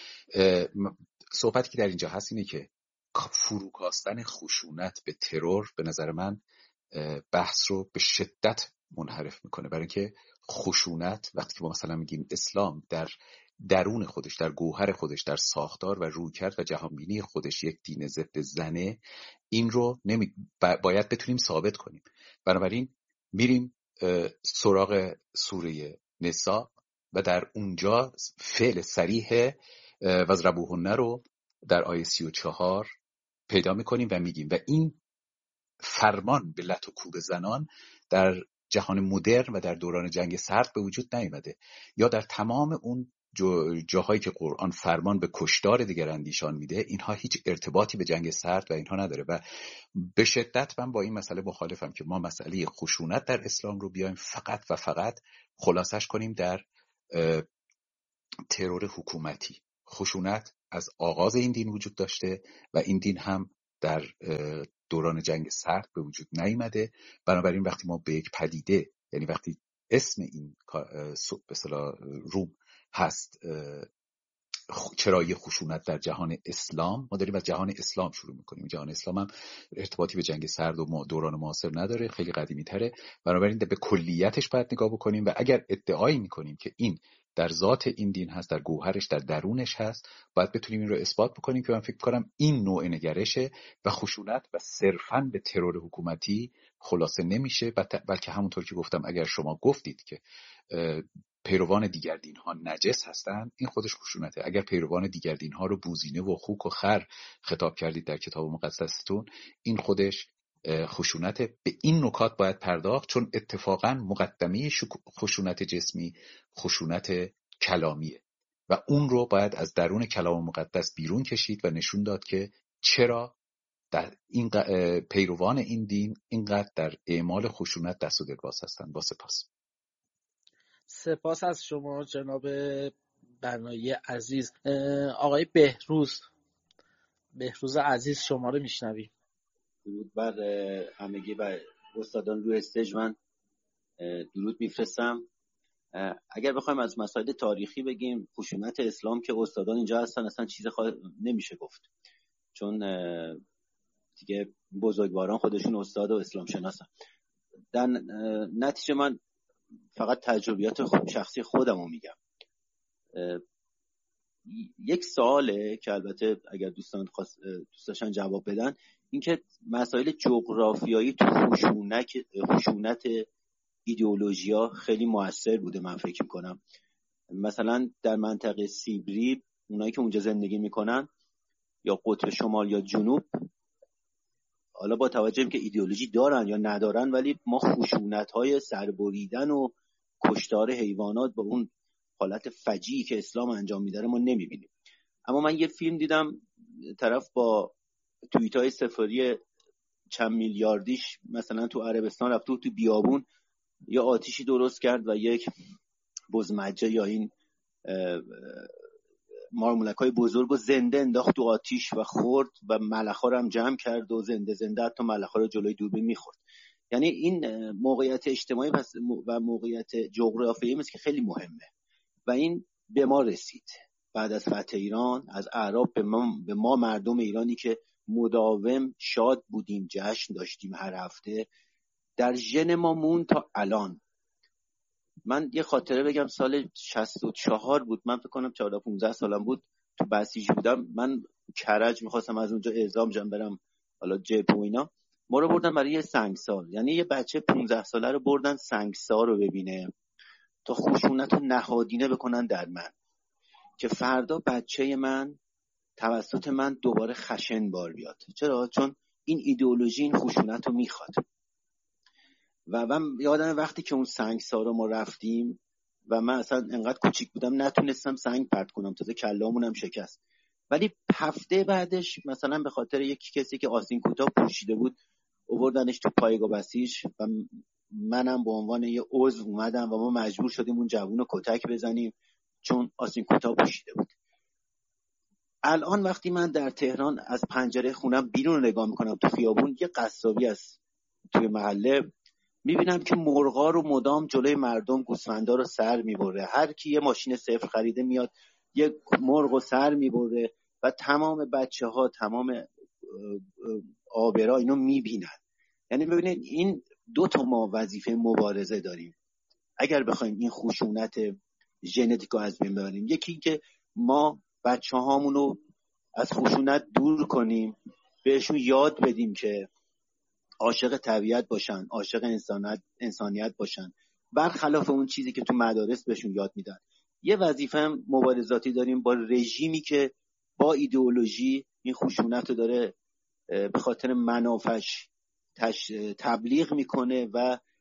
صحبتی که در اینجا هست اینه که فروکاستن خشونت به ترور به نظر من بحث رو به شدت منحرف میکنه، برای اینکه خشونت وقتی که ما مثلا میگیم اسلام در درون خودش، در گوهر خودش، در ساختار و رویکرد و جهانبینی خودش یک دین ضد زنه، این رو باید بتونیم ثابت کنیم. بنابراین میریم سراغ سوره نساء و در اونجا فعل صریح وضربوهن رو در آیه 34 پیدا میکنیم و میگیم و این فرمان به لت و کوب زنان در جهان مدرن و در دوران جنگ سرد به وجود نیامده، یا در تمام اون جاهایی که قرآن فرمان به کشتار دیگراندیشان میده، اینها هیچ ارتباطی به جنگ سرد و اینها نداره. و به شدت من با این مسئله مخالفم که ما مسئله خشونت در اسلام رو بیایم فقط و فقط خلاصش کنیم در ترور حکومتی. خشونت از آغاز این دین وجود داشته و این دین هم در دوران جنگ سرد به وجود نیامده. بنابراین وقتی ما به یک پدیده، یعنی وقتی اسم این به اصطلاح روم هست چرایی خشونت در جهان اسلام، ما داریم از جهان اسلام شروع میکنیم. جهان اسلام هم ارتباطی به جنگ سرد و دوران معاصر نداره، خیلی قدیمی تره. بنابراین به کلیتش باید نگاه بکنیم و اگر ادعایی میکنیم که این در ذات این دین هست، در گوهرش، در درونش هست، باید بتونیم این رو اثبات بکنیم که من فکر کنم این نوع نگرشه و خشونت و صرفاً به ترور حکومتی خلاصه نمیشه، بلکه همونطور که گفتم اگر شما گفتید که پیروان دیگر دین ها نجس هستند، این خودش خشونته. اگر پیروان دیگر دین ها رو بوزینه و خوک و خر خطاب کردید در کتاب مقدستون، این خودش خشونته. به این نکات باید پرداخت، چون اتفاقا مقدمه خشونت جسمی خشونت کلامیه و اون رو باید از درون کلام مقدس بیرون کشید و نشون داد که چرا در این پیروان این دین اینقدر در اعمال خشونت دست و دل باز هستند. با سپاس از شما جناب بنایی عزیز. آقای بهروز عزیز، شما رو میشنویم. درود بر همگی و استادان روی استیج. من درود میفرستم. اگر بخوایم از مسائل تاریخی بگیم، خشونت اسلام که استادان اینجا هستن اصلا چیز نمیشه گفت، چون دیگه بزرگواران خودشون استاد و اسلام شناسن. در نتیجه من فقط تجربیات شخصی خودم رو میگم. یک سواله که البته اگر دوست داشتن جواب بدن، این که مسائل جغرافیایی تو خشونت ایدئولوژیا خیلی موثر بوده. من فکر میکنم مثلا در منطقه سیبری اونایی که اونجا زندگی میکنن، یا قطب شمال یا جنوب، حالا با توجه که ایدئولوژی دارن یا ندارن، ولی ما خشونت‌های سربریدن و کشتار حیوانات با اون حالت فجیعی که اسلام انجام میده ما نمیبینیم. اما من یه فیلم دیدم، طرف با توییت‌های سفری چند میلیاردیش مثلا تو عربستان رفت تو بیابون یا آتیشی درست کرد و یک بزمجه یا این مارمولک‌های بزرگ و زنده انداخت تو آتیش و خورد و ملخ‌ها رو هم جمع کرد و زنده حتی ملخ‌ها رو جلوی دوربین می‌خورد. یعنی این موقعیت اجتماعی و موقعیت جغرافیایی مثل که خیلی مهمه و این به ما رسید بعد از فتح ایران، از اعراب به ما مردم ایرانی که مداوم شاد بودیم، جشن داشتیم هر هفته، در ژن ما مون تا الان. من یه خاطره بگم، سال 64 بود، من فکر کنم 14-15 سالم بود، تو بسیج بودم. من کرج میخواستم از اونجا اعزام جم برم حالا جبهه و اینا، ما رو بردن برای یه سنگسار. یعنی یه بچه 15 ساله رو بردن سنگسار رو ببینه تا خشونت رو نهادینه بکنن در من، که فردا بچه من توسط من دوباره خشن بار بیاد. چرا؟ چون این ایدئولوژی این خشونت رو میخواد. و من یادم وقتی که اون سنگسار رو ما رفتیم و من اصلا انقدر کوچیک بودم نتونستم سنگ پرت کنم، تازه کلامونم شکست. ولی هفته بعدش مثلا به خاطر یک کسی که آستین کوتاه پوشیده بود آوردنش تو پایگاه بسیج و منم به عنوان یه عضو اومدم و ما مجبور شدیم اون جوون رو کتک بزنیم چون آستین کوتاه پوشیده بود. الان وقتی من در تهران از پنجره خونم بیرون نگاه میکنم تو خیابون، یه قصابی است توی محله، میبینم که مرغا رو مدام جلوی مردم، گوسفندا رو سر میبره. هر کی یه ماشین صفر خریده میاد یه مرغ رو سر میبره و تمام بچه‌ها، تمام آبرا اینو میبینن. یعنی ببینید این دو تا ما وظیفه مبارزه داریم اگر بخوایم این خشونت ژنتیک رو از بین ببریم. یکی که ما بچه‌هامون رو از خشونت دور کنیم، بهشون یاد بدیم که عاشق طبیعت باشن، عاشق انسانیت باشن، برخلاف اون چیزی که تو مدارس بهشون یاد میدن. یه وظیفه مبارزاتی داریم با رژیمی که با ایدئولوژی این خشونت رو داره به خاطر منافعش تبلیغ میکنه و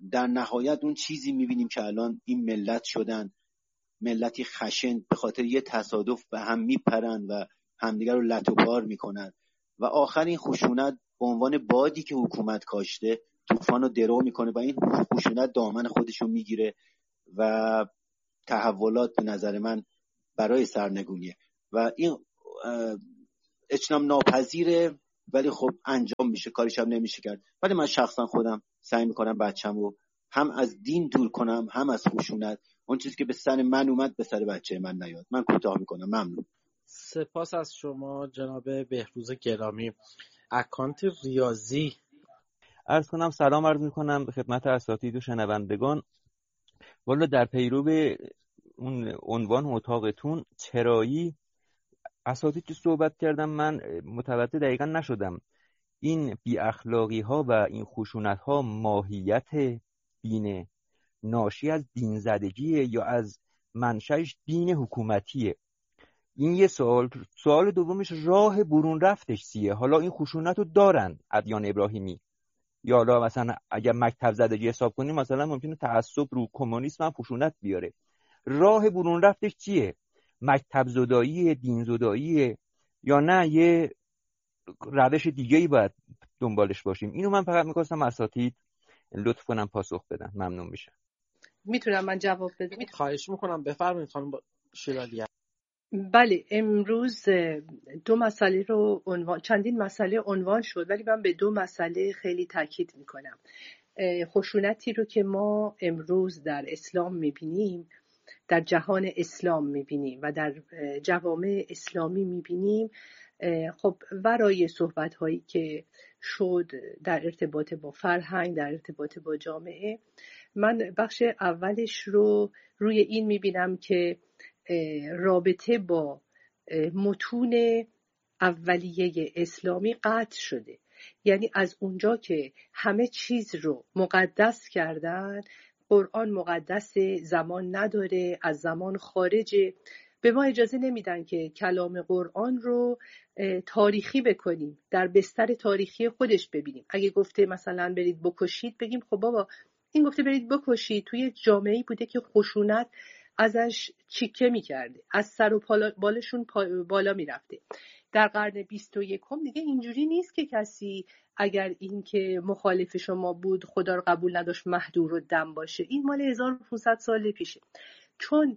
در نهایت اون چیزی میبینیم که الان این ملت شدن، ملتی خشن به خاطر یه تصادف به هم میپرن و همدیگر رو لت و پار میکنن و آخر این خشونت به عنوان بادی که حکومت کاشته طوفان رو درو میکنه و این خشونت دامن خودشو میگیره و تحولات به نظر من برای سرنگونیه و این اجتناب ناپذیره، ولی خب انجام میشه، کاریش هم نمیشه کرد. ولی من شخصا خودم سعی میکنم بچه‌مو هم از دین دور کنم هم از خشونت. اون چیزی که به سر من اومد به سر بچه من نیاد. من کوتاه میکنم. ممنون. سپاس از شما جناب بهروز گرامی. اکانت ریاضی. عرض کنم سلام عرض میکنم به خدمت اساتید و شنوندگان. والا در پیرو اون عنوان اتاقتون چرایی اساتید که صحبت کردم من متوجه دقیقا نشدم این بی اخلاقی ها و این خشونت ها ماهیت دینه، ناشی از دین زدگیه یا از منشأش دین حکومتیه؟ این یه سوال دومش راه برون رفتش چیه؟ حالا این خشونت رو دارن ادیان ابراهیمی، یا حالا مثلا اگر مکتب زدگی حساب کنیم مثلا ممکنه تعصب رو کمونیسم هم خشونت بیاره. راه برون رفتش چیه؟ مکتب زدایی، دین زدایی، یا نه یه روش دیگه‌ای باید دنبالش باشیم؟ اینو من فقط می‌خواستم اساتید لطف کنم پاسخ بدن، ممنون میشم. میتونم من جواب بدم؟ خواهش میکنم، بفرمایید خانم شیرالی. بله، امروز چندین مسئله عنوان شد، ولی من به 2 مسئله خیلی تاکید میکنم. خشونتی رو که ما امروز در اسلام میبینیم، در جهان اسلام میبینیم و در جوامع اسلامی میبینیم، خب ورای صحبت هایی که شد در ارتباط با فرهنگ، در ارتباط با جامعه، من بخش اولش رو روی این میبینم که رابطه با متون اولیه اسلامی قطع شده. یعنی از اونجا که همه چیز رو مقدس کردن، قرآن مقدس، زمان نداره، از زمان خارجه، به ما اجازه نمیدن که کلام قرآن رو تاریخی بکنیم، در بستر تاریخی خودش ببینیم. اگه گفته مثلا برید بکشید، بگیم خب بابا این گفته برید بکشید توی جامعه‌ای بوده که خشونت ازش چیکه میکرده، از سر و بالشون بالا میرفته. در قرن 21 دیگه اینجوری نیست که کسی اگر این که مخالف شما بود خدا رو قبول نداشت مهدور و دم باشه. این مال 1500 سال پیشه. چون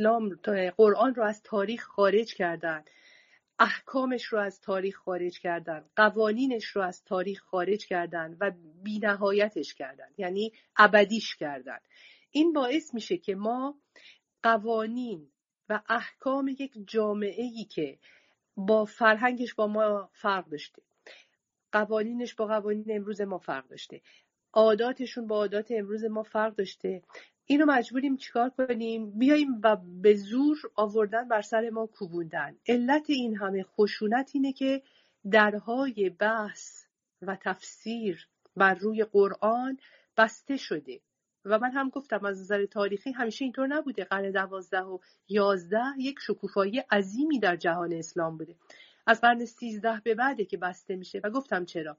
قرآن رو از تاریخ خارج کردن، احکامش رو از تاریخ خارج کردن، قوانینش رو از تاریخ خارج کردن و بی‌نهایتش کردن، یعنی ابدیش کردن. این باعث میشه که ما قوانین و احکام یک جامعه‌ای که با فرهنگش با ما فرق داشته، قوانینش با قوانین امروز ما فرق داشته، عاداتشون با عادات امروز ما فرق داشته، اینو مجبوریم چیکار کنیم؟ بیاییم و به زور آوردن بر سر ما کوبوندن. علت این همه خشونت اینه که درهای بحث و تفسیر بر روی قرآن بسته شده. و من هم گفتم از نظر تاریخی همیشه اینطور نبوده. قرن 12 و 11 یک شکوفایی عظیمی در جهان اسلام بوده. از قرن 13 به بعده که بسته میشه. و گفتم چرا؟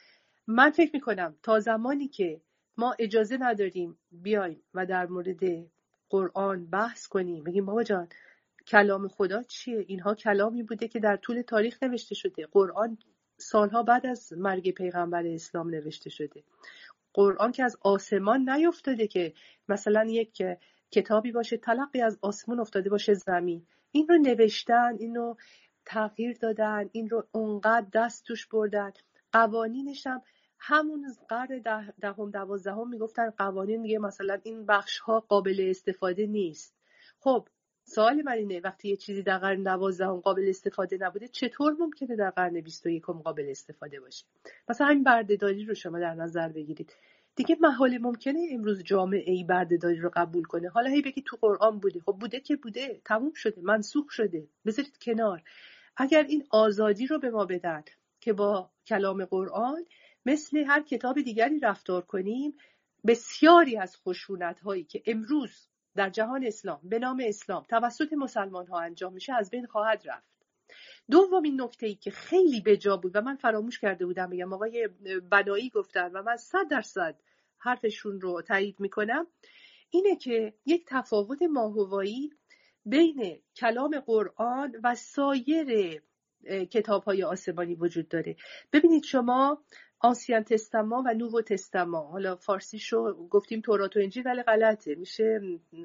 من فکر میکنم تا زمانی که ما اجازه نداریم بیایم و در مورد قرآن بحث کنیم، بگیم بابا جان کلام خدا چیه؟ اینها کلامی بوده که در طول تاریخ نوشته شده. قرآن سالها بعد از مرگ پیغمبر اسلام نوشته شده. قرآن که از آسمان نیفتاده که مثلا یک کتابی باشه تلقی از آسمان افتاده باشه زمین. این رو نوشتن، این رو تغییر دادن، این رو اونقدر دست توش بردن. قوانینش هم همون قرن 10 12 میگفتن قوانین میگه مثلا این بخش ها قابل استفاده نیست. خب سوال من اینه وقتی یه چیزی در قرن 12 قابل استفاده نبوده، چطور ممکنه در قرن 21 قابل استفاده باشه؟ مثلا همین بردهداری رو شما در نظر بگیرید. دیگه محال ممکنه امروز جامعه ای بردهداری رو قبول کنه. حالا هی بگید تو قرآن بوده. خب بوده که بوده، تموم شده، منسوخ شده، بذارید کنار. اگر این آزادی رو به ما بدن که با کلام قرآن مثل هر کتاب دیگری رفتار کنیم، بسیاری از خشونت هایی که امروز در جهان اسلام به نام اسلام توسط مسلمان ها انجام میشه از بین خواهد رفت. دومین نکته‌ای که خیلی بجا بود و من فراموش کرده بودم بگم، آقای بنایی گفتن و من 100% حرفشون رو تایید میکنم، اینه که یک تفاوت ماهوایی بین کلام قرآن و سایر کتاب‌های آسمانی وجود داره. ببینید شما آنسین تستمان و نوو تستمان، حالا فارسیشو گفتیم تورات و انجیل ولی غلطه، میشه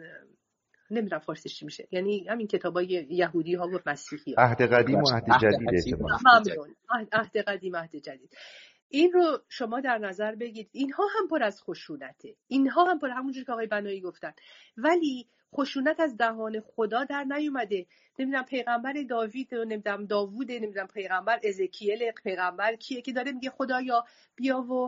نمیدونم فارسیش چی میشه، یعنی همین کتابای یهودی ها و مسیحی ها. عهد قدیم و عهد جدید احتمالاً. ممنون. عهد قدیم عهد جدید. این رو شما در نظر بگیرید، اینها هم پر از خشونته، اینها هم پر، همونجوری که آقای بنایی گفتن، ولی خشونت از دهان خدا در نیومده. نمیدونم پیغمبر داوود، نمیدونم داوود، نمیدونم پیغمبر ازکیل، پیغمبر کیه که داره میگه خدایا بیا و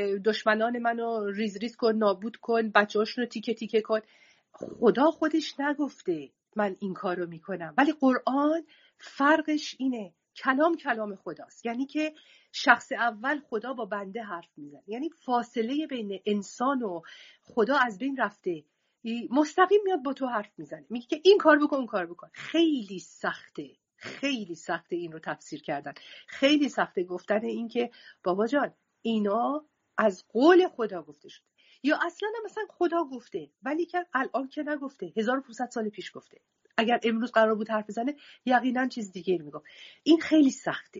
دشمنان منو ریز ریز کن، نابود کن، بچه‌هاشون رو تیکه تیکه کن. خدا خودش نگفته من این کار رو میکنم، ولی قرآن فرقش اینه، کلام خداست، یعنی که شخص اول خدا با بنده حرف میزنه، یعنی فاصله بین انسان و خدا از بین رفته، مستقیم میاد با تو حرف میزنه، میگه که این کار بکن اون کار بکن. خیلی سخته، خیلی سخته این رو تفسیر کردن، خیلی سخته گفتن این که بابا جان اینا از قول خدا گفته شده، یا اصلا مثلا خدا گفته ولی که الان که نگفته، 1500 سال پیش گفته. اگر امروز قرار بود حرف بزنه یقینا چیز دیگه میگم. این خیلی سخته.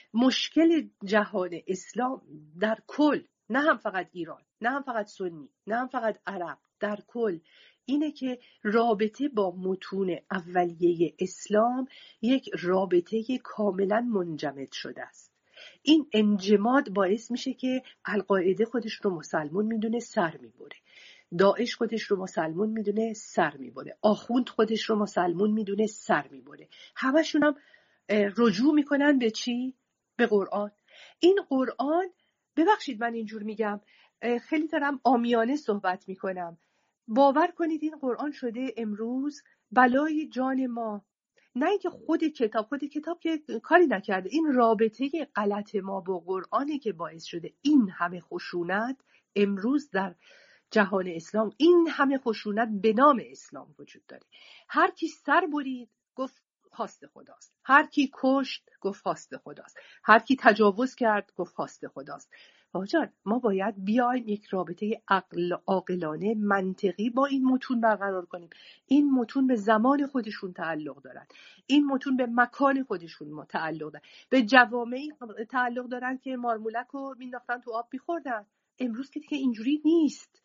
مشکل جهان اسلام در کل، نه هم فقط ایران، نه هم فقط سنی، نه هم فقط عرب، در کل اینه که رابطه با متون اولیه اسلام یک رابطه کاملا منجمد شده است. این انجماد باعث میشه که القاعده خودش رو مسلمون میدونه سر میبره، داعش خودش رو مسلمون میدونه سر میبره، آخوند خودش رو مسلمون میدونه سر میبره، همشون هم رجوع میکنن به چی؟ به قرآن. این قرآن، ببخشید من اینجور میگم، خیلی دارم عامیانه صحبت میکنم، باور کنید این قرآن شده امروز بلای جان ما. نه اینکه خود کتاب که کاری نکرده، این رابطه غلط ما با قرآنه که باعث شده این همه خشونت امروز در جهان اسلام، این همه خشونت به نام اسلام وجود داره. هر کی سر برید گفت خواست خداست، هر کی کشت گفت خواست خداست، هر کی تجاوز کرد گفت خواست خداست. آجان ما باید بیایم یک رابطه عاقلانه منطقی با این متون برقرار کنیم. این متون به زمان خودشون تعلق دارن، این متون به مکان خودشون تعلق دارن، به جوامعی تعلق دارن که مارمولک رو مینداختن تو آب میخوردن. امروز که اینجوری نیست.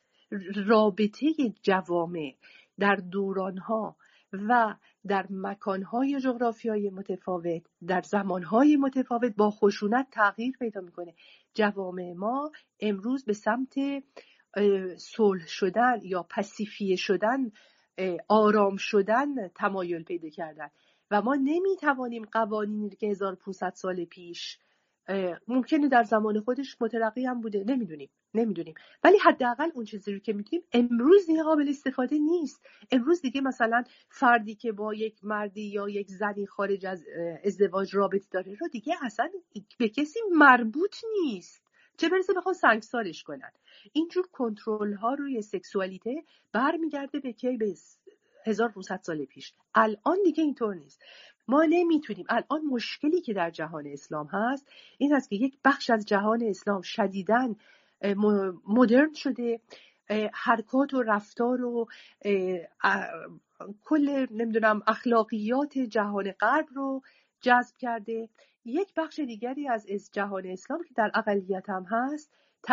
رابطه جوامع در دورانها و در مکانهای جغرافیایی متفاوت، در زمانهای متفاوت با خشونت تغییر پیدا میکنه. جوامع ما امروز به سمت صلح شدن یا پاسیفیه شدن، آرام شدن تمایل پیدا کردن و ما نمیتوانیم قوانینی که 1500 سال پیش ممکنه در زمان خودش مترقی هم بوده، نمیدونیم، ولی حداقل اون چیزی رو که میدونیم امروز دیگه قابل استفاده نیست. امروز دیگه مثلا فردی که با یک مردی یا یک زنی خارج از ازدواج رابطه داره رو دیگه اصلا به کسی مربوط نیست، چه برسه بخوان سنگسارش کنن. اینجور کنترل ها روی سکسوالیته برمیگرده به کی؟ به 1500 سال پیش. الان دیگه اینطور نیست. ما نمیتونیم. الان مشکلی که در جهان اسلام هست این هست که یک بخش از جهان اسلام شدیداً مدرن شده، حرکات و رفتار و کل نمیدونم اخلاقیات جهان غرب رو جذب کرده. یک بخش دیگری از جهان اسلام که در اقلیت هم هست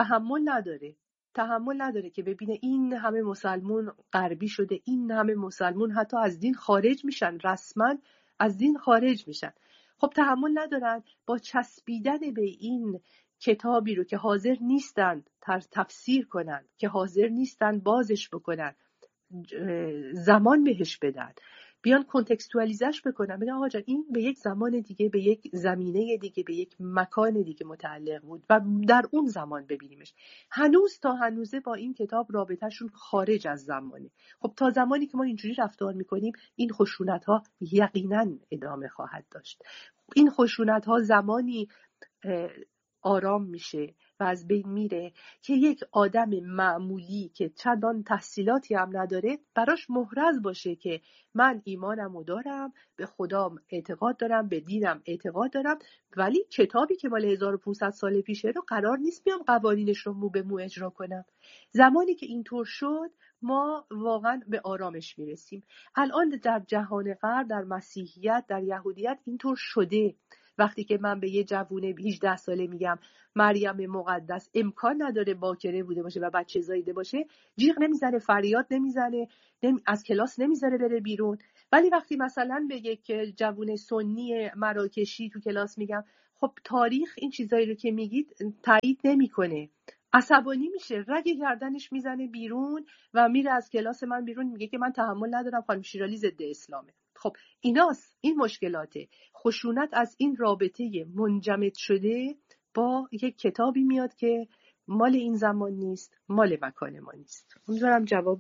تحمل نداره که ببینه این همه مسلمون غربی شده، این همه مسلمون حتی از دین خارج میشن، رسما از دین خارج میشن. خب تحمل ندارن با چسبیدن به این کتابی رو که حاضر نیستن تفسیر کنن، که حاضر نیستن بازش بکنن، زمان بهش بدن، بیان کنتکستوالیزش بکنن، بگن آقا جان این به یک زمان دیگه، به یک زمینه دیگه، به یک مکان دیگه متعلق بود و در اون زمان ببینیمش. تا هنوزه با این کتاب رابطهشون خارج از زمانه. خب تا زمانی که ما اینجوری رفتار میکنیم این خشونت ها یقینا ادامه خواهد داشت. این خشونت ها زمانی آرام میشه و از بین میره که یک آدم معمولی که چندان تحصیلاتی هم نداره براش محرز باشه که من ایمانمو دارم، به خدام اعتقاد دارم، به دینم اعتقاد دارم، ولی کتابی که مال 1500 سال پیشه رو قرار نیست بیام قوانینش رو مو به مو اجرا کنم. زمانی که اینطور شد ما واقعا به آرامش میرسیم. الان در جهان غرب، در مسیحیت، در یهودیت اینطور شده. وقتی که من به یه جوونه 18 ساله میگم مریم مقدس امکان نداره باکره بوده باشه و بچه زاییده باشه، جیغ نمیزنه، فریاد نمیزنه، از کلاس نمیذاره بره بیرون. ولی وقتی مثلا به یک جوونه سنی مراکشی تو کلاس میگم خب تاریخ این چیزایی رو که میگید تایید نمیکنه، عصبانی میشه، رگ گردنش میزنه بیرون و میره از کلاس من بیرون، میگه که من تحمل ندارم، خانم شیرالی ضد اسلامه. خب ایناست، این مشکلاته. خشونت از این رابطه منجمد شده با یک کتابی میاد که مال این زمان نیست، مال مکان ما نیست. امیدوارم جواب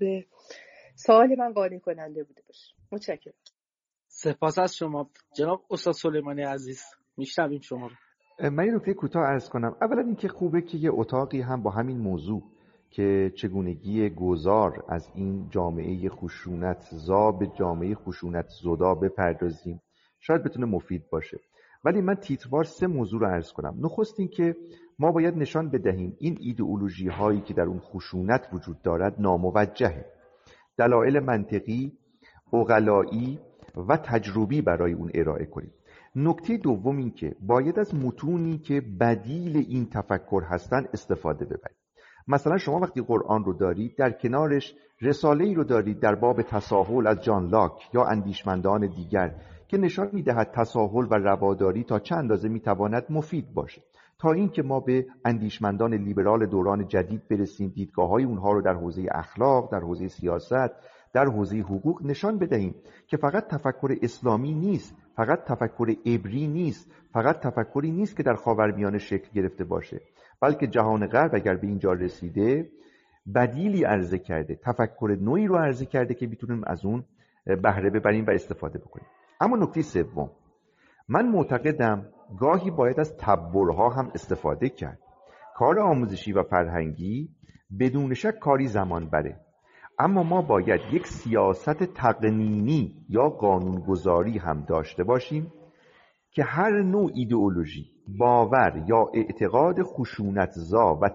سوال من قانع کننده بوده باشه. متشکرم. سپاس از شما جناب استاد سلیمانی عزیز. میشنویم شما رو. من یه نکته کوتاه عرض کنم. اولا اینکه خوبه که یه اتاقی هم با همین موضوع که چگونگی گذار از این جامعه خشونت زا به جامعه خشونت زدا بپردازیم، شاید بتونه مفید باشه. ولی من تیتروار 3 موضوع رو عرض کنم. نخست این که ما باید نشان بدهیم این ایدئولوژی هایی که در اون خشونت وجود دارد ناموجهه. دلایل منطقی، عقلایی و تجربی برای اون ارائه کنیم. نکته دوم این که باید از متونی که بدیل این تفکر هستن استفاده ببرید. مثلا شما وقتی قرآن رو دارید در کنارش رساله‌ای رو دارید در باب تساهل از جان لاک یا اندیشمندان دیگر که نشان می‌دهد تساهل و رواداری تا چند اندازه می‌تواند مفید باشه، تا اینکه ما به اندیشمندان لیبرال دوران جدید برسیم، دیدگاه‌های اونها رو در حوزه اخلاق، در حوزه سیاست، در حوزه حقوق نشان بدهیم که فقط تفکر اسلامی نیست، فقط تفکر عبری نیست، فقط تفکری نیست که در خاورمیانه شکل گرفته باشه، بلکه جهان غرب اگر به اینجا رسیده بدیلی عرضه کرده، تفکر نوعی رو عرضه کرده که میتونیم از اون بهره ببریم و استفاده بکنیم. اما نکته سوم، من معتقدم گاهی باید از تبرها هم استفاده کرد. کار آموزشی و فرهنگی بدون شک کاری زمان بره، اما ما باید یک سیاست تقنینی یا قانونگذاری هم داشته باشیم که هر نوع ایدئولوژی، باور یا اعتقاد خشونتزا و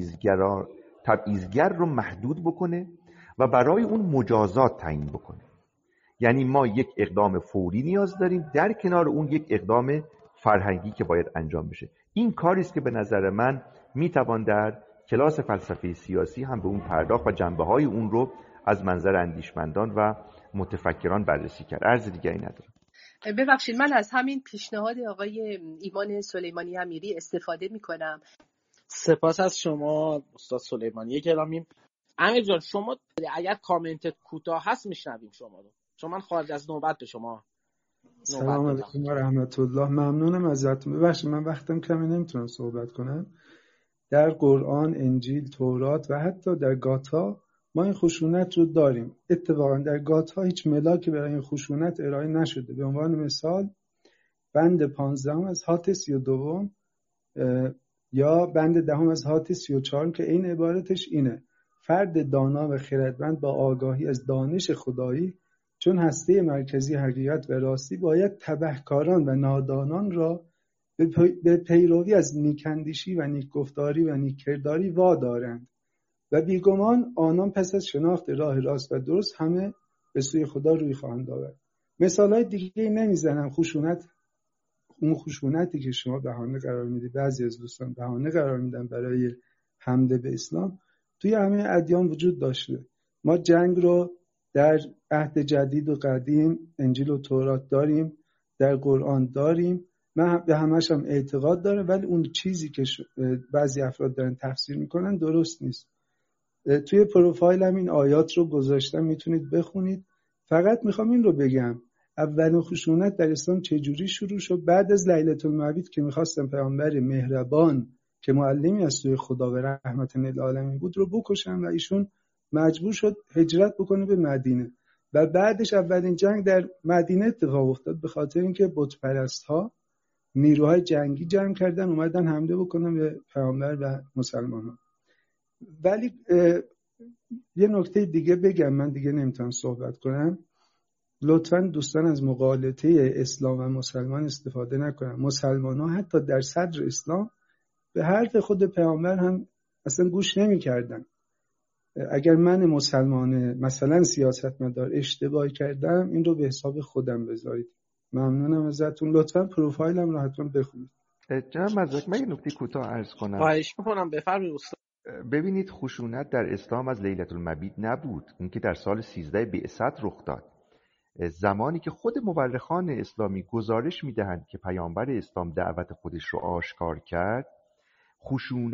تبعیضگر رو محدود بکنه و برای اون مجازات تعیین بکنه. یعنی ما یک اقدام فوری نیاز داریم، در کنار اون یک اقدام فرهنگی که باید انجام بشه. این کاری است که به نظر من میتوان در کلاس فلسفه سیاسی هم به اون پرداخت و جنبه‌های اون رو از منظر اندیشمندان و متفکران بررسی کرد. عرض دیگری ندارم. ببخشید من از همین پیشنهاد آقای ایمان سلیمانی امیری استفاده میکنم. سپاس از شما استاد سلیمانی گرامی. امیر جان شما اگر کامنت کوتاه هست میشنویم شما رو، چون من خارج از نوبت به شما. سلام علیکم و رحمت الله. ممنونم ازتون. ببخشید من وقتم کمی نمیتونم صحبت کنم. در قرآن، انجیل، تورات و حتی در گاتا ما این خشونت رو داریم. اتفاقا در گاتا هیچ ملاکی برای این خشونت ارائه نشده. به عنوان مثال بند 15 از هات 32 یا بند 10 از هات 34 که این عبارتش اینه: فرد دانا و خردمند با آگاهی از دانش خدایی چون هسته مرکزی حقیقت و راستی باید تبهکاران و نادانان را به پیروی از نیکندیشی و نیکگفتاری و نیککرداری وادارند و بیگمان آنان پس از شناخت راه راست و درست همه به سوی خدا روی خواهند آورد. مثالای دیگه نمیزنم. اون خشونتی که شما بهانه قرار میدید، بعضی از دوستان بهانه قرار میدن برای حمله به اسلام، توی همه ادیان وجود داشته. ما جنگ رو در عهد جدید و قدیم انجیل و تورات داریم، در قرآن داریم، من به همش هم اعتقاد دارم، ولی اون چیزی که بعضی افراد دارن تفسیر میکنن درست نیست. توی پروفایلم این آیات رو گذاشتم، میتونید بخونید. فقط میخوام این رو بگم اولین خشونت در اسلام چجوری شروع شد. بعد از لیلة المبیت که میخواستم پیامبر مهربان که معلمی از سوی خدا و رحمت للعالمین بود رو بکشن و ایشون مجبور شد هجرت بکنه به مدینه و بعدش اولین جنگ در مدینه اتفاق افتاد، به خاطر اینکه بت پرست ها نیروهای جنگی جمع کردن اومدن حمله بکنن به پیامبر و مسلمانان. ولی یه نکته دیگه بگم، من دیگه نمیتونم صحبت کنم. لطفاً دوستان از مغالطه اسلام و مسلمان استفاده نکنن. مسلمان ها حتی در صدر اسلام به حرف خود پیامبر هم اصلا گوش نمی کردن. اگر من مسلمان مثلا سیاستمدار اشتباهی کردم این رو به حساب خودم بذارید. ممنونم ازتون. لطفاً پروفایلم رو حتما بخونید. جناب مزدک، من یه نکته کوتاه عرض کنم. خواهش می‌کنم بفرمایید استاد. ببینید، خشونت در اسلام از لیلة المبیت نبود، این که در سال 13 بعثت رخ داد، زمانی که خود مورخان اسلامی گزارش می‌دهند که پیامبر اسلام دعوت خودش رو آشکار کرد. خشونت